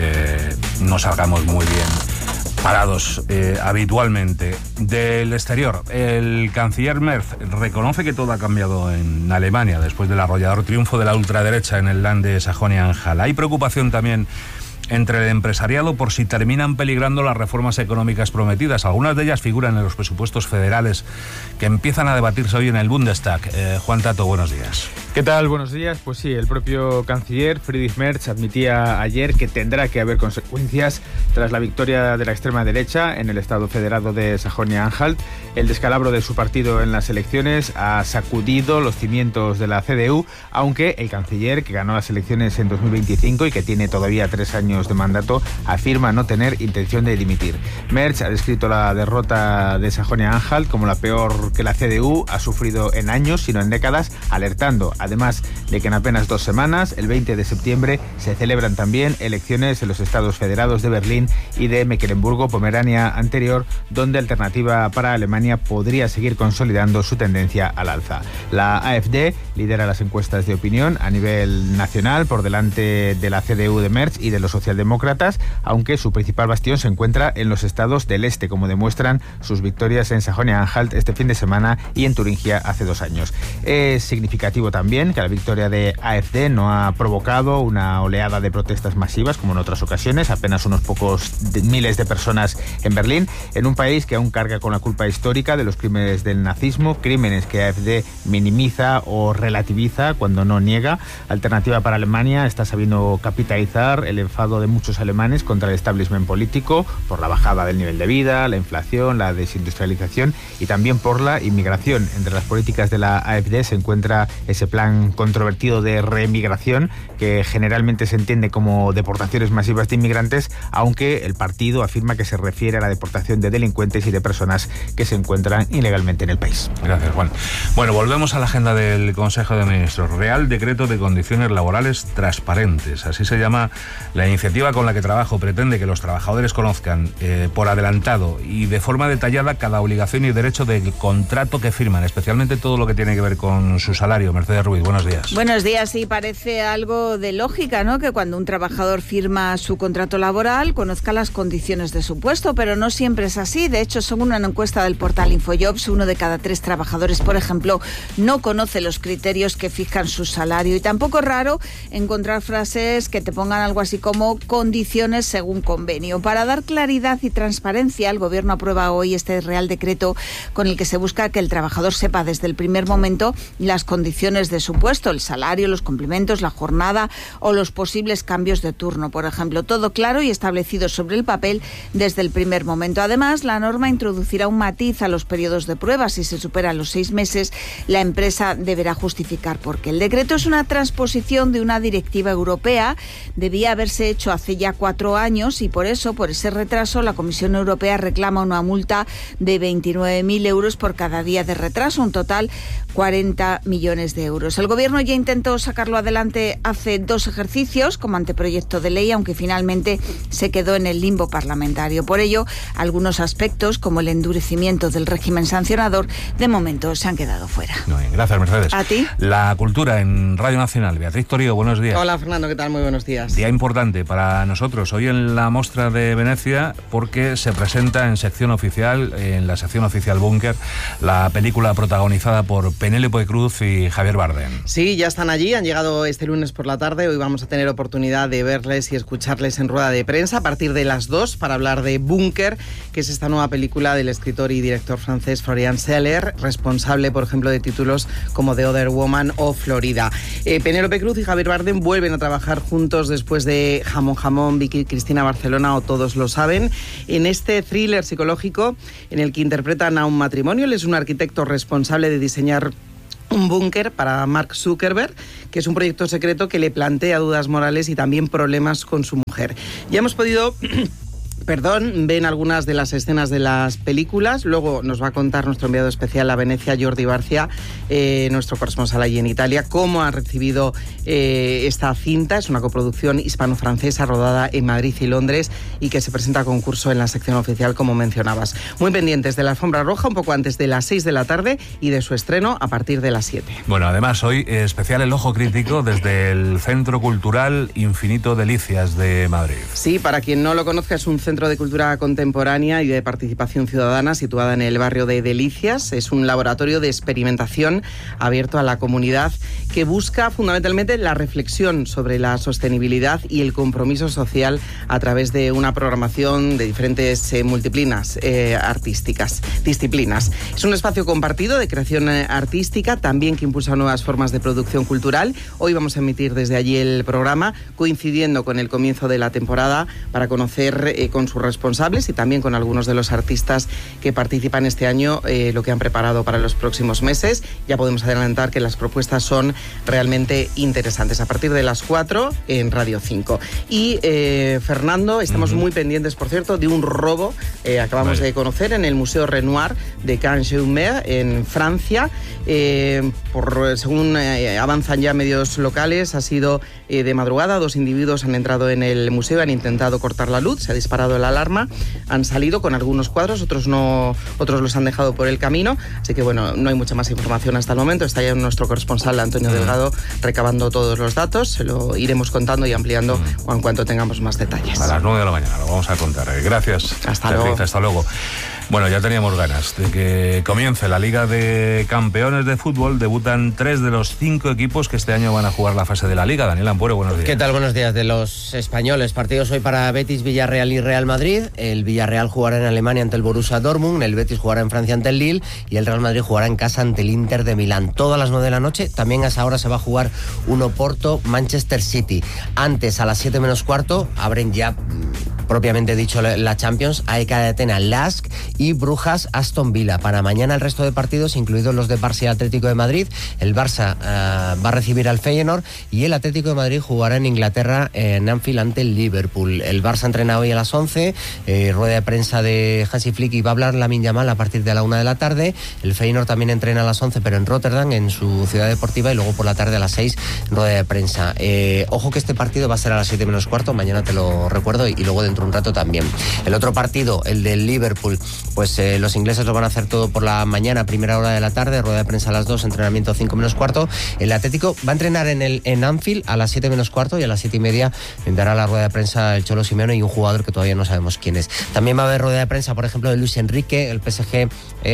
no salgamos muy bien parados habitualmente. Del exterior, el canciller Merz reconoce que todo ha cambiado en Alemania después del arrollador triunfo de la ultraderecha en el Land de Sajonia-Anhalt. Hay preocupación también entre el empresariado por si terminan peligrando las reformas económicas prometidas. Algunas de ellas figuran en los presupuestos federales que empiezan a debatirse hoy en el Bundestag. Juan Tato, buenos días. ¿Qué tal? Buenos días. Pues sí, el propio canciller Friedrich Merz admitía ayer que tendrá que haber consecuencias tras la victoria de la extrema derecha en el Estado federado de Sajonia-Anhalt. El descalabro de su partido en las elecciones ha sacudido los cimientos de la CDU, aunque el canciller, que ganó las elecciones en 2025 y que tiene todavía 3 años de mandato, afirma no tener intención de dimitir. Merz ha descrito la derrota de Sajonia-Anhalt como la peor que la CDU ha sufrido en años, sino en décadas, alertando además de que en apenas 2 semanas, el 20 de septiembre, se celebran también elecciones en los estados federados de Berlín y de Mecklemburgo-Pomerania anterior, donde Alternativa para Alemania podría seguir consolidando su tendencia al alza. La AfD lidera las encuestas de opinión a nivel nacional, por delante de la CDU de Merz y de los socialdemócratas, aunque su principal bastión se encuentra en los estados del este, como demuestran sus victorias en Sajonia-Anhalt este fin de semana y en Turingia hace 2 años. Es significativo también que la victoria de AfD no ha provocado una oleada de protestas masivas como en otras ocasiones, apenas unos pocos miles de personas en Berlín, en un país que aún carga con la culpa histórica de los crímenes del nazismo, crímenes que AfD minimiza o relativiza cuando no niega. Alternativa para Alemania está sabiendo capitalizar el enfado de muchos alemanes contra el establishment político por la bajada del nivel de vida, la inflación, la desindustrialización y también por la inmigración. Entre las políticas de la AfD se encuentra ese plan controvertido de reemigración, que generalmente se entiende como deportaciones masivas de inmigrantes, aunque el partido afirma que se refiere a la deportación de delincuentes y de personas que se encuentran ilegalmente en el país. Gracias, Juan. Bueno, volvemos a la agenda del Consejo de Ministros. Real Decreto de Condiciones Laborales Transparentes. Así se llama la iniciativa con la que trabajo. Pretende que los trabajadores conozcan por adelantado y de forma detallada cada obligación y derecho del contrato que firman, especialmente todo lo que tiene que ver con su salario. Mercedes Ruiz, buenos días. Buenos días. Sí, parece algo de lógica, ¿no?, que cuando un trabajador firma su contrato laboral conozca las condiciones de su puesto, pero no siempre es así. De hecho, según una encuesta del portal Infojobs, 1 de cada 3 trabajadores, por ejemplo, no conoce los criterios que fijan su salario. Y tampoco es raro encontrar frases que te pongan algo así como condiciones según convenio. Para dar claridad y transparencia, el Gobierno aprueba hoy este Real Decreto con el que se busca que el trabajador sepa desde el primer momento las condiciones de su puesto, el salario, los complementos, la jornada o los posibles cambios de turno, por ejemplo. Todo claro y establecido sobre el papel desde el primer momento. Además, la norma introducirá un matiz a los periodos de prueba. Si se superan los 6 meses, la empresa deberá justificar por qué. El decreto es una transposición de una directiva europea. Debía haberse hecho hace ya 4 años y por eso, por ese retraso, la Comisión Europea reclama una multa de 29.000 euros por cada día de retraso, un total 40 millones de euros. El Gobierno ya intentó sacarlo adelante hace 2 ejercicios como anteproyecto de ley, aunque finalmente se quedó en el limbo parlamentario. Por ello, algunos aspectos, como el endurecimiento del régimen sancionador, de momento se han quedado fuera. Muy bien, gracias, Mercedes. ¿A ti? La cultura en Radio Nacional. Beatriz Torío, buenos días. Hola, Fernando, ¿qué tal? Muy buenos días. Día importante para nosotros hoy en la Mostra de Venecia, porque se presenta en la sección oficial Búnker, la película protagonizada por Penélope Cruz y Javier Bardem. Sí, ya están allí, han llegado este lunes por la tarde. Hoy vamos a tener oportunidad de verles y escucharles en rueda de prensa a partir de las 2 para hablar de Búnker, que es esta nueva película del escritor y director francés Florian Zeller, responsable, por ejemplo, de títulos como The Other Woman o Florida. Penélope Cruz y Javier Bardem vuelven a trabajar juntos después de Jamón Jamón, Vicky y Cristina Barcelona o Todos lo saben, en este thriller psicológico en el que interpretan a un matrimonio. Él es un arquitecto responsable de diseñar un búnker para Mark Zuckerberg, que es un proyecto secreto que le plantea dudas morales y también problemas con su mujer. Ya hemos podido... ven algunas de las escenas de las películas. Luego nos va a contar nuestro enviado especial a Venecia, Jordi Barcia, nuestro corresponsal allí en Italia, cómo ha recibido esta cinta. Es una coproducción hispano-francesa rodada en Madrid y Londres y que se presenta a concurso en la sección oficial, como mencionabas. Muy pendientes de la alfombra roja, un poco antes de las 6 de la tarde y de su estreno a partir de las 7. Bueno, además hoy especial el ojo crítico desde el Centro Cultural Infinito Delicias de Madrid. Sí, para quien no lo conozca, es un centro de cultura contemporánea y de participación ciudadana situada en el barrio de Delicias. Es un laboratorio de experimentación abierto a la comunidad que busca fundamentalmente la reflexión sobre la sostenibilidad y el compromiso social a través de una programación de diferentes disciplinas. Es un espacio compartido de creación artística, también que impulsa nuevas formas de producción cultural. Hoy vamos a emitir desde allí el programa, coincidiendo con el comienzo de la temporada, para conocer con sus responsables y también con algunos de los artistas que participan este año lo que han preparado para los próximos meses. Ya podemos adelantar que las propuestas son realmente interesantes. A partir de las 4 en Radio 5. Y Fernando, estamos muy pendientes, por cierto, de un robo acabamos de conocer en el Museo Renoir de Cannes-Jumer en Francia. Según avanzan ya medios locales, ha sido de madrugada. 2 individuos han entrado en el museo, han intentado cortar la luz, se ha disparado la alarma, han salido con algunos cuadros, otros no, otros los han dejado por el camino, así que bueno, no hay mucha más información hasta el momento. Está ya nuestro corresponsal Antonio Delgado recabando todos los datos, se lo iremos contando y ampliando en cuanto tengamos más detalles. A las 9 de la mañana lo vamos a contar. Gracias. Hasta luego. Hasta luego. Bueno, ya teníamos ganas de que comience la Liga de Campeones de Fútbol. Debutan 3 de los 5 equipos que este año van a jugar la fase de la Liga. Daniel Ampuero, buenos días. ¿Qué tal? Buenos días. De los españoles, partidos hoy para Betis, Villarreal y Real Madrid. El Villarreal jugará en Alemania ante el Borussia Dortmund, el Betis jugará en Francia ante el Lille y el Real Madrid jugará en casa ante el Inter de Milán. Todas las 9 de la noche. También a esa hora se va a jugar Oporto Manchester City. Antes, a las 7 menos cuarto, abren ya propiamente dicho la Champions, AEK de Atenas, LASK y Brujas Aston Villa. Para mañana el resto de partidos, incluidos los de Barça y Atlético de Madrid. El Barça va a recibir al Feyenoord y el Atlético de Madrid jugará en Inglaterra en Anfield ante el Liverpool. El Barça entrena hoy a las 11, rueda de prensa de Hansi Flick y va a hablar Lamine Yamal a partir de la 1 de la tarde. El Feyenoord también entrena a las 11 pero en Rotterdam, en su ciudad deportiva, y luego por la tarde a las 6 rueda de prensa. Ojo que este partido va a ser a las 7 menos cuarto, mañana te lo recuerdo, y luego dentro de un rato también. El otro partido, el del Liverpool, pues los ingleses lo van a hacer todo por la mañana, primera hora de la tarde, rueda de prensa a las 2, entrenamiento 5 menos cuarto. El Atlético va a entrenar en Anfield a las 7 menos cuarto y a las 7 y media dará la rueda de prensa el Cholo Simeone y un jugador que todavía no sabemos quién es. También va a haber rueda de prensa, por ejemplo, de Luis Enrique. El PSG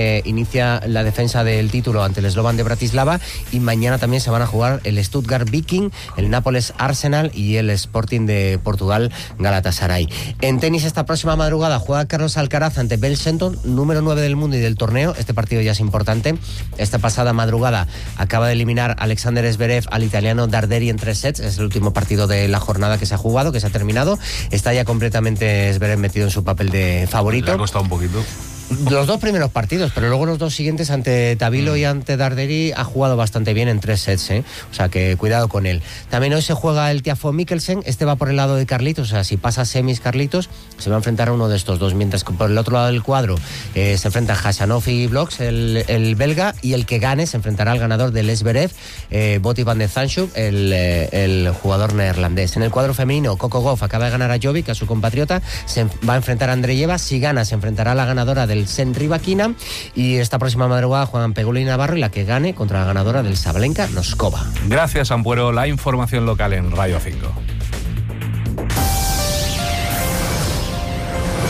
inicia la defensa del título ante el Slovan de Bratislava y mañana también se van a jugar el Stuttgart Viking, el Nápoles Arsenal y el Sporting de Portugal Galatasaray. En tenis, esta próxima madrugada juega Carlos Alcaraz ante Ben Shelton, número 9 del mundo y del torneo. Este partido ya es importante. Esta pasada madrugada acaba de eliminar Alexander Zverev al italiano Darderi en 3 sets. Es el último partido de la jornada que se ha jugado, que se ha terminado. Está ya completamente Zverev metido en su papel de favorito. Le ha costado un poquito. Los 2 primeros partidos, pero luego los 2 siguientes ante Tabilo y ante Darderi ha jugado bastante bien en 3 sets, o sea que cuidado con él. También hoy se juega el Tiafoe Mikkelsen, este va por el lado de Carlitos, o sea, si pasa semis Carlitos, se va a enfrentar a uno de estos dos, mientras que por el otro lado del cuadro se enfrenta a Khachanov y Bloks, el belga, y el que gane se enfrentará al ganador del Zverev, Botti van de Zandschulp, el jugador neerlandés. En el cuadro femenino, Coco Gauff acaba de ganar a Jovic, a su compatriota, se va a enfrentar a Andreyeva, si gana se enfrentará a la ganadora del Sen Rybakina, y esta próxima madrugada juegan Pegula y Navarro, y la que gane contra la ganadora del Sabalenka Noskova. Gracias, Ampuero. La información local en Radio 5.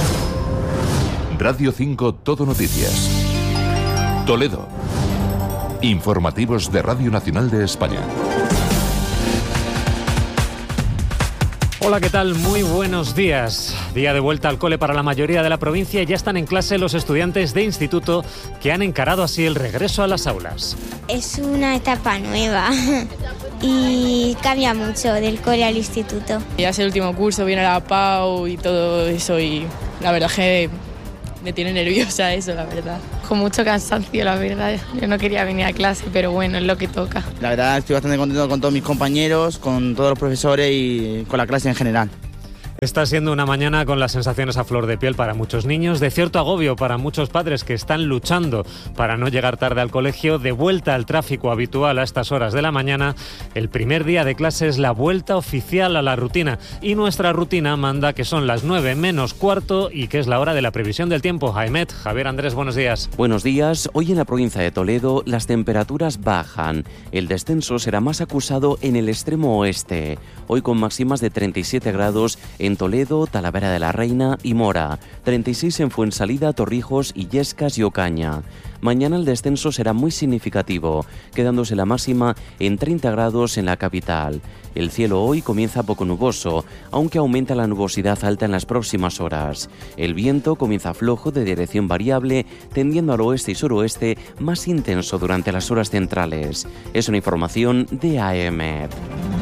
Radio 5 Todo Noticias. Toledo. Informativos de Radio Nacional de España. Hola, ¿qué tal? Muy buenos días. Día de vuelta al cole para la mayoría de la provincia y ya están en clase los estudiantes de instituto que han encarado así el regreso a las aulas. Es una etapa nueva y cambia mucho del cole al instituto. Ya es el último curso, viene la PAU y todo eso y la verdad que me tiene nerviosa eso, la verdad. Con mucho cansancio, la verdad. Yo no quería venir a clase, pero bueno, es lo que toca. La verdad estoy bastante contento con todos mis compañeros, con todos los profesores y con la clase en general. Está siendo una mañana con las sensaciones a flor de piel para muchos niños, de cierto agobio para muchos padres que están luchando para no llegar tarde al colegio, de vuelta al tráfico habitual a estas horas de la mañana. El primer día de clase es la vuelta oficial a la rutina y nuestra rutina manda que son las 9 menos cuarto y que es la hora de la previsión del tiempo. Javier Andrés, buenos días. Buenos días. Hoy en la provincia de Toledo las temperaturas bajan. El descenso será más acusado en el extremo oeste. Hoy con máximas de 37 grados en Toledo, Talavera de la Reina y Mora, 36 en Fuensalida, Torrijos, Illescas y Ocaña. Mañana el descenso será muy significativo, quedándose la máxima en 30 grados en la capital. El cielo hoy comienza poco nuboso, aunque aumenta la nubosidad alta en las próximas horas. El viento comienza flojo de dirección variable, tendiendo al oeste y suroeste, más intenso durante las horas centrales. Es una información de AEMET.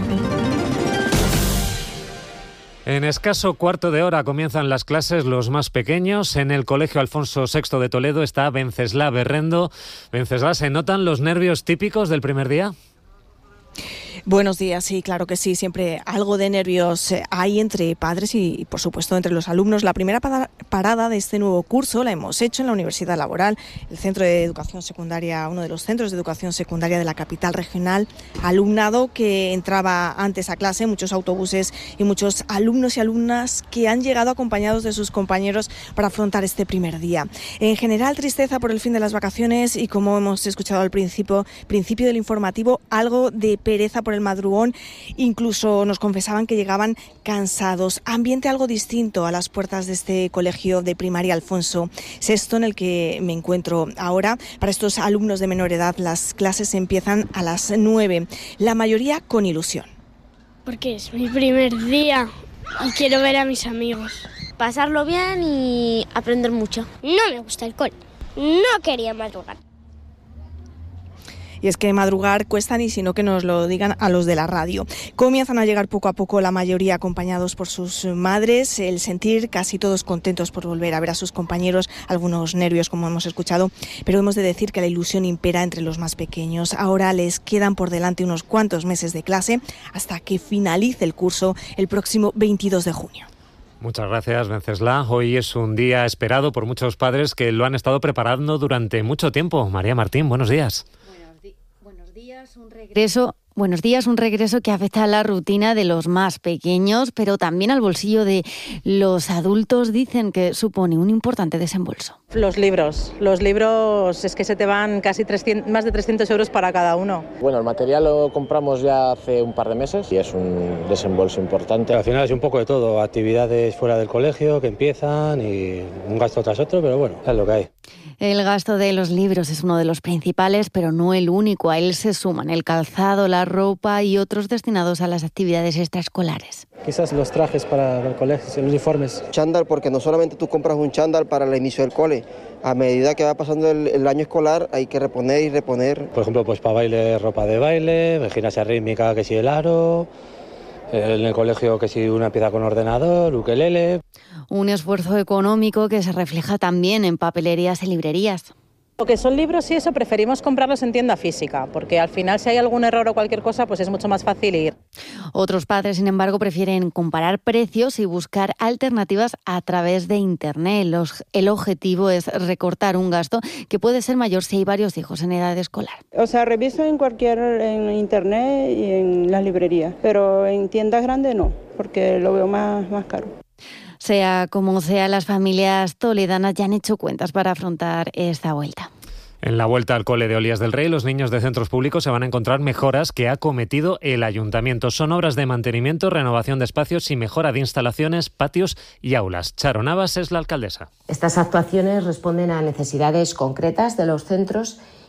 En escaso cuarto de hora comienzan las clases los más pequeños. En el Colegio Alfonso VI de Toledo está Venceslá Berrendo. Venceslá, ¿se notan los nervios típicos del primer día? Buenos días, sí, claro que sí, siempre algo de nervios hay entre padres y por supuesto entre los alumnos. La primera parada de este nuevo curso la hemos hecho en la Universidad Laboral, el Centro de Educación Secundaria, uno de los centros de educación secundaria de la capital regional. Alumnado que entraba antes a clase, muchos autobuses y muchos alumnos y alumnas que han llegado acompañados de sus compañeros para afrontar este primer día. En general, tristeza por el fin de las vacaciones y, como hemos escuchado al principio del informativo, algo de pereza por el madrugón, incluso nos confesaban que llegaban cansados. Ambiente algo distinto a las puertas de este colegio de primaria Alfonso VI en el que me encuentro ahora. Para estos alumnos de menor edad las clases empiezan a las 9, la mayoría con ilusión. Porque es mi primer día y quiero ver a mis amigos. Pasarlo bien y aprender mucho. No me gusta el cole, no quería madrugar. Y es que madrugar cuesta, ni sino que nos lo digan a los de la radio. Comienzan a llegar poco a poco la mayoría acompañados por sus madres, el sentir casi todos contentos por volver a ver a sus compañeros, algunos nervios como hemos escuchado, pero hemos de decir que la ilusión impera entre los más pequeños. Ahora les quedan por delante unos cuantos meses de clase hasta que finalice el curso el próximo 22 de junio. Muchas gracias, Venceslá. Hoy es un día esperado por muchos padres que lo han estado preparando durante mucho tiempo. María Martín, buenos días. Buenos días, un regreso que afecta a la rutina de los más pequeños, pero también al bolsillo de los adultos. Dicen que supone un importante desembolso. Los libros es que se te van casi más de 300 euros para cada uno. Bueno, el material lo compramos ya hace un par de meses y es un desembolso importante. Al final es un poco de todo, actividades fuera del colegio que empiezan y un gasto tras otro, pero bueno, es lo que hay. El gasto de los libros es uno de los principales, pero no el único. A él se suman el calzado, la ropa y otros destinados a las actividades extraescolares. Quizás los trajes para el colegio, los uniformes. Chándal, porque no solamente tú compras un chándal para el inicio del cole. A medida que va pasando el año escolar hay que reponer y reponer. Por ejemplo, pues para baile, ropa de baile, gimnasia rítmica, que si el aro. En el colegio que si una pieza con ordenador, ukelele. Un esfuerzo económico que se refleja también en papelerías y librerías. Lo que son libros y eso preferimos comprarlos en tienda física, porque al final si hay algún error o cualquier cosa, pues es mucho más fácil ir. Otros padres, sin embargo, prefieren comparar precios y buscar alternativas a través de Internet. El objetivo es recortar un gasto que puede ser mayor si hay varios hijos en edad escolar. O sea, reviso en Internet y en las librerías, pero en tiendas grandes no, porque lo veo más caro. Sea como sea, las familias toledanas ya han hecho cuentas para afrontar esta vuelta. En la vuelta al cole de Olías del Rey, los niños de centros públicos se van a encontrar mejoras que ha cometido el ayuntamiento. Son obras de mantenimiento, renovación de espacios y mejora de instalaciones, patios y aulas. Charo Navas es la alcaldesa. Estas actuaciones responden a necesidades concretas de los centros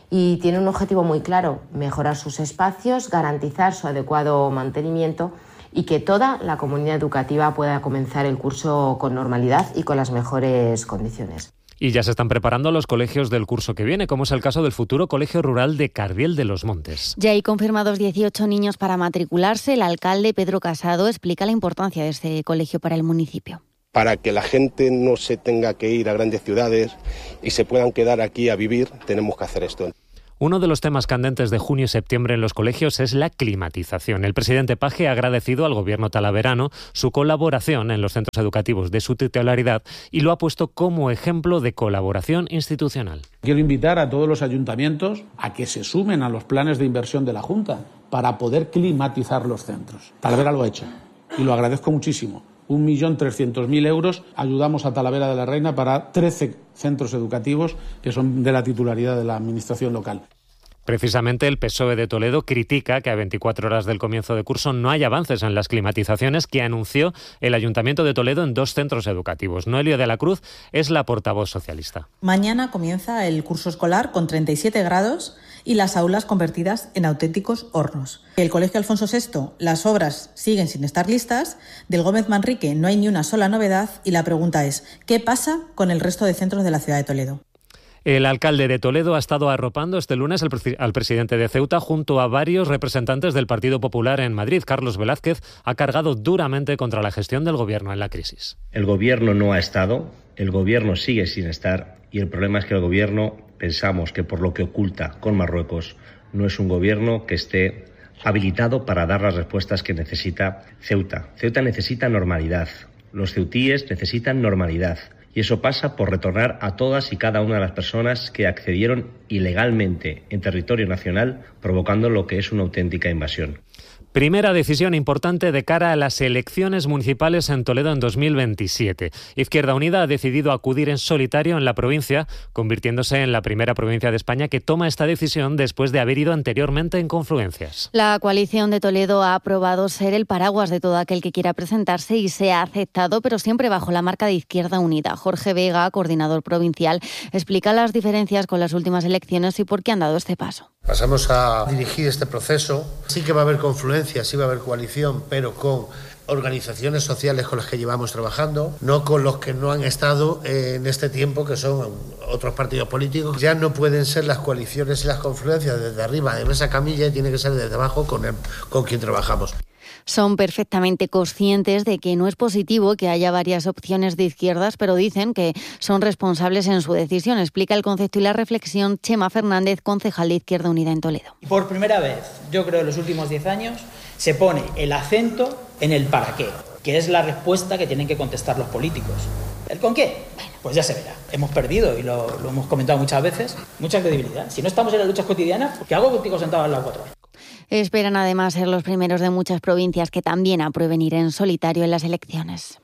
y tiene un objetivo muy claro: mejorar sus espacios, garantizar su adecuado mantenimiento y que toda la comunidad educativa pueda comenzar el curso con normalidad y con las mejores condiciones. Y ya se están preparando los colegios del curso que viene, como es el caso del futuro Colegio Rural de Cardiel de los Montes. Ya hay confirmados 18 niños para matricularse. El alcalde Pedro Casado explica la importancia de este colegio para el municipio. Para que la gente no se tenga que ir a grandes ciudades y se puedan quedar aquí a vivir, tenemos que hacer esto. Uno de los temas candentes de junio y septiembre en los colegios es la climatización. El presidente Paje ha agradecido al gobierno talaverano su colaboración en los centros educativos de su titularidad y lo ha puesto como ejemplo de colaboración institucional. Quiero invitar a todos los ayuntamientos a que se sumen a los planes de inversión de la Junta para poder climatizar los centros. Talavera lo ha hecho y lo agradezco muchísimo. 1.300.000 euros ayudamos a Talavera de la Reina para 13 centros educativos que son de la titularidad de la administración local. Precisamente el PSOE de Toledo critica que a 24 horas del comienzo de curso no hay avances en las climatizaciones que anunció el Ayuntamiento de Toledo en 2 centros educativos. Noelia de la Cruz es la portavoz socialista. Mañana comienza el curso escolar con 37 grados y las aulas convertidas en auténticos hornos. El Colegio Alfonso VI, las obras siguen sin estar listas. Del Gómez Manrique no hay ni una sola novedad y la pregunta es: ¿qué pasa con el resto de centros de la ciudad de Toledo? El alcalde de Toledo ha estado arropando este lunes al presidente de Ceuta junto a varios representantes del Partido Popular en Madrid. Carlos Velázquez ha cargado duramente contra la gestión del gobierno en la crisis. El gobierno no ha estado, el gobierno sigue sin estar y el problema es que el gobierno, pensamos que por lo que oculta con Marruecos, no es un gobierno que esté habilitado para dar las respuestas que necesita Ceuta. Ceuta necesita normalidad, los ceutíes necesitan normalidad. Y eso pasa por retornar a todas y cada una de las personas que accedieron ilegalmente en territorio nacional, provocando lo que es una auténtica invasión. Primera decisión importante de cara a las elecciones municipales en Toledo en 2027. Izquierda Unida ha decidido acudir en solitario en la provincia, convirtiéndose en la primera provincia de España que toma esta decisión después de haber ido anteriormente en confluencias. La coalición de Toledo ha aprobado ser el paraguas de todo aquel que quiera presentarse y se ha aceptado, pero siempre bajo la marca de Izquierda Unida. Jorge Vega, coordinador provincial, explica las diferencias con las últimas elecciones y por qué han dado este paso. Pasamos a dirigir este proceso. Sí que va a haber confluencia, sí va a haber coalición, pero con organizaciones sociales con las que llevamos trabajando, no con los que no han estado en este tiempo, que son otros partidos políticos. Ya no pueden ser las coaliciones y las confluencias desde arriba en esa camilla, y tiene que ser desde abajo con quien trabajamos. Son perfectamente conscientes de que no es positivo que haya varias opciones de izquierdas, pero dicen que son responsables en su decisión. Explica el concepto y la reflexión Chema Fernández, concejal de Izquierda Unida en Toledo. Por primera vez, yo creo en los últimos 10 años, se pone el acento en el para qué, que es la respuesta que tienen que contestar los políticos. ¿El con qué? Bueno, pues ya se verá. Hemos perdido, y lo hemos comentado muchas veces, mucha credibilidad. Si no estamos en las luchas cotidianas, ¿qué hago contigo sentado al lado 4 horas? Esperan además ser los primeros de muchas provincias que también aprueben ir en solitario en las elecciones.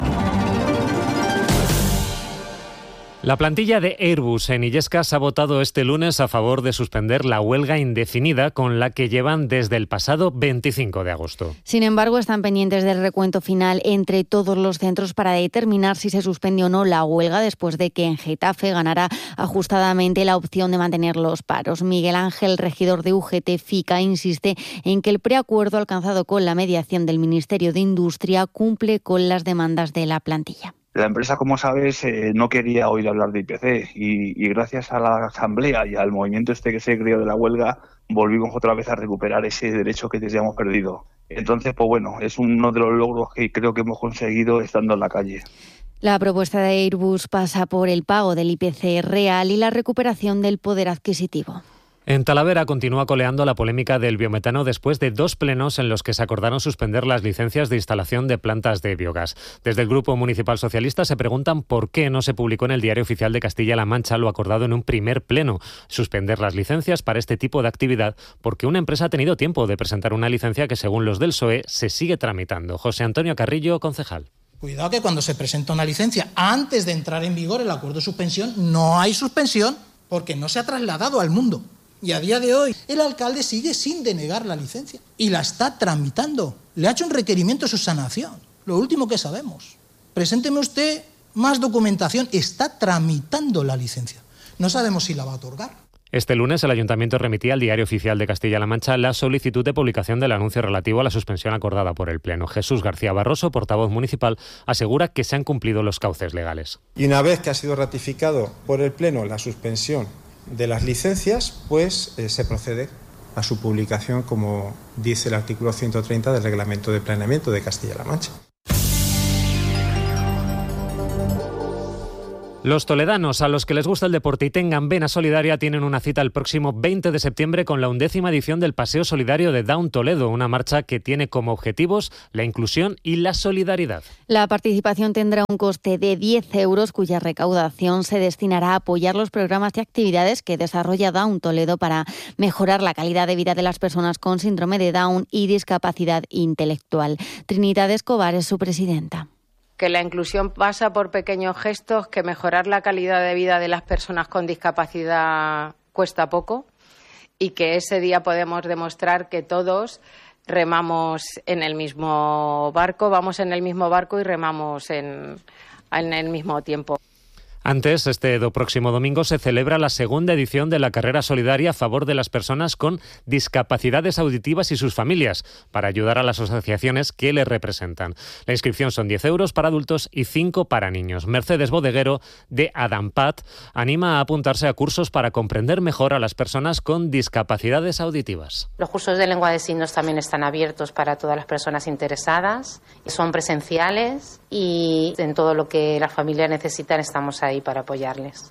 La plantilla de Airbus en Illescas ha votado este lunes a favor de suspender la huelga indefinida con la que llevan desde el pasado 25 de agosto. Sin embargo, están pendientes del recuento final entre todos los centros para determinar si se suspende o no la huelga después de que en Getafe ganara ajustadamente la opción de mantener los paros. Miguel Ángel, regidor de UGT-FICA, insiste en que el preacuerdo alcanzado con la mediación del Ministerio de Industria cumple con las demandas de la plantilla. La empresa, como sabes, no quería oír hablar de IPC y gracias a la asamblea y al movimiento que se creó de la huelga, volvimos otra vez a recuperar ese derecho que teníamos perdido. Entonces, pues bueno, es uno de los logros que creo que hemos conseguido estando en la calle. La propuesta de Airbus pasa por el pago del IPC real y la recuperación del poder adquisitivo. En Talavera continúa coleando la polémica del biometano después de 2 plenos en los que se acordaron suspender las licencias de instalación de plantas de biogás. Desde el Grupo Municipal Socialista se preguntan por qué no se publicó en el Diario Oficial de Castilla-La Mancha lo acordado en un primer pleno, suspender las licencias para este tipo de actividad, porque una empresa ha tenido tiempo de presentar una licencia que, según los del PSOE, se sigue tramitando. José Antonio Carrillo, concejal. Cuidado que cuando se presenta una licencia, antes de entrar en vigor el acuerdo de suspensión, no hay suspensión porque no se ha trasladado al mundo. Y a día de hoy el alcalde sigue sin denegar la licencia y la está tramitando. Le ha hecho un requerimiento de subsanación. Lo último que sabemos. Presénteme usted más documentación. Está tramitando la licencia. No sabemos si la va a otorgar. Este lunes el Ayuntamiento remitía al Diario Oficial de Castilla-La Mancha la solicitud de publicación del anuncio relativo a la suspensión acordada por el Pleno. Jesús García Barroso, portavoz municipal, asegura que se han cumplido los cauces legales. Y una vez que ha sido ratificado por el Pleno la suspensión de las licencias, pues se procede a su publicación, como dice el artículo 130 del Reglamento de Planeamiento de Castilla-La Mancha. Los toledanos, a los que les gusta el deporte y tengan vena solidaria, tienen una cita el próximo 20 de septiembre con la 11ª edición del Paseo Solidario de Down Toledo, una marcha que tiene como objetivos la inclusión y la solidaridad. La participación tendrá un coste de 10 euros, cuya recaudación se destinará a apoyar los programas y actividades que desarrolla Down Toledo para mejorar la calidad de vida de las personas con síndrome de Down y discapacidad intelectual. Trinidad Escobar es su presidenta. Que la inclusión pasa por pequeños gestos, que mejorar la calidad de vida de las personas con discapacidad cuesta poco y que ese día podemos demostrar que todos remamos en el mismo barco, vamos en el mismo barco y remamos en el mismo tiempo. Antes, este próximo domingo se celebra la segunda edición de la carrera solidaria a favor de las personas con discapacidades auditivas y sus familias, para ayudar a las asociaciones que les representan. La inscripción son 10 euros para adultos y 5 para niños. Mercedes Bodeguero, de Adampat, anima a apuntarse a cursos para comprender mejor a las personas con discapacidades auditivas. Los cursos de lengua de signos también están abiertos para todas las personas interesadas. Son presenciales y en todo lo que las familias necesitan estamos ahí para apoyarles.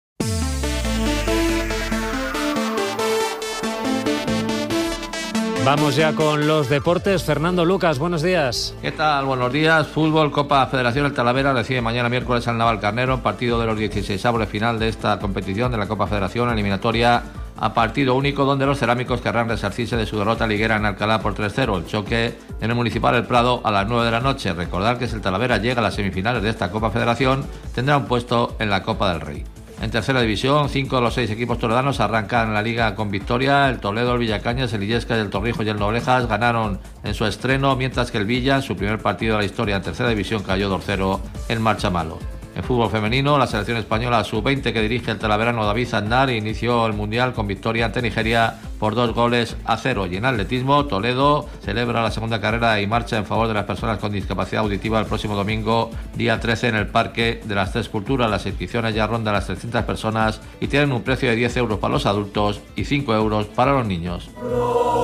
Vamos ya con los deportes. Fernando Lucas, buenos días. ¿Qué tal? Buenos días. Fútbol, Copa Federación. El Talavera recibe mañana miércoles al Navalcarnero, partido de los 16avos de final de esta competición de la Copa Federación, eliminatoria a partido único, donde los cerámicos querrán resarcirse de su derrota liguera en Alcalá por 3-0. El choque en el Municipal El Prado a las 9 de la noche. Recordar que si el Talavera llega a las semifinales de esta Copa Federación, tendrá un puesto en la Copa del Rey. En tercera división, 5 de los 6 equipos toledanos arrancan la liga con victoria. El Toledo, el Villacañas, el Illescas, el Torrijos y el Noblejas ganaron en su estreno, mientras que el Villa, en su primer partido de la historia en tercera división, cayó 2-0 en Marchamalo. En fútbol femenino, la selección española sub-20 que dirige el talaverano David Aznar inició el Mundial con victoria ante Nigeria por 2-0. Y en atletismo, Toledo celebra la segunda carrera y marcha en favor de las personas con discapacidad auditiva el próximo domingo, día 13, en el Parque de las Tres Culturas. Las inscripciones ya rondan las 300 personas y tienen un precio de 10 euros para los adultos y 5 euros para los niños.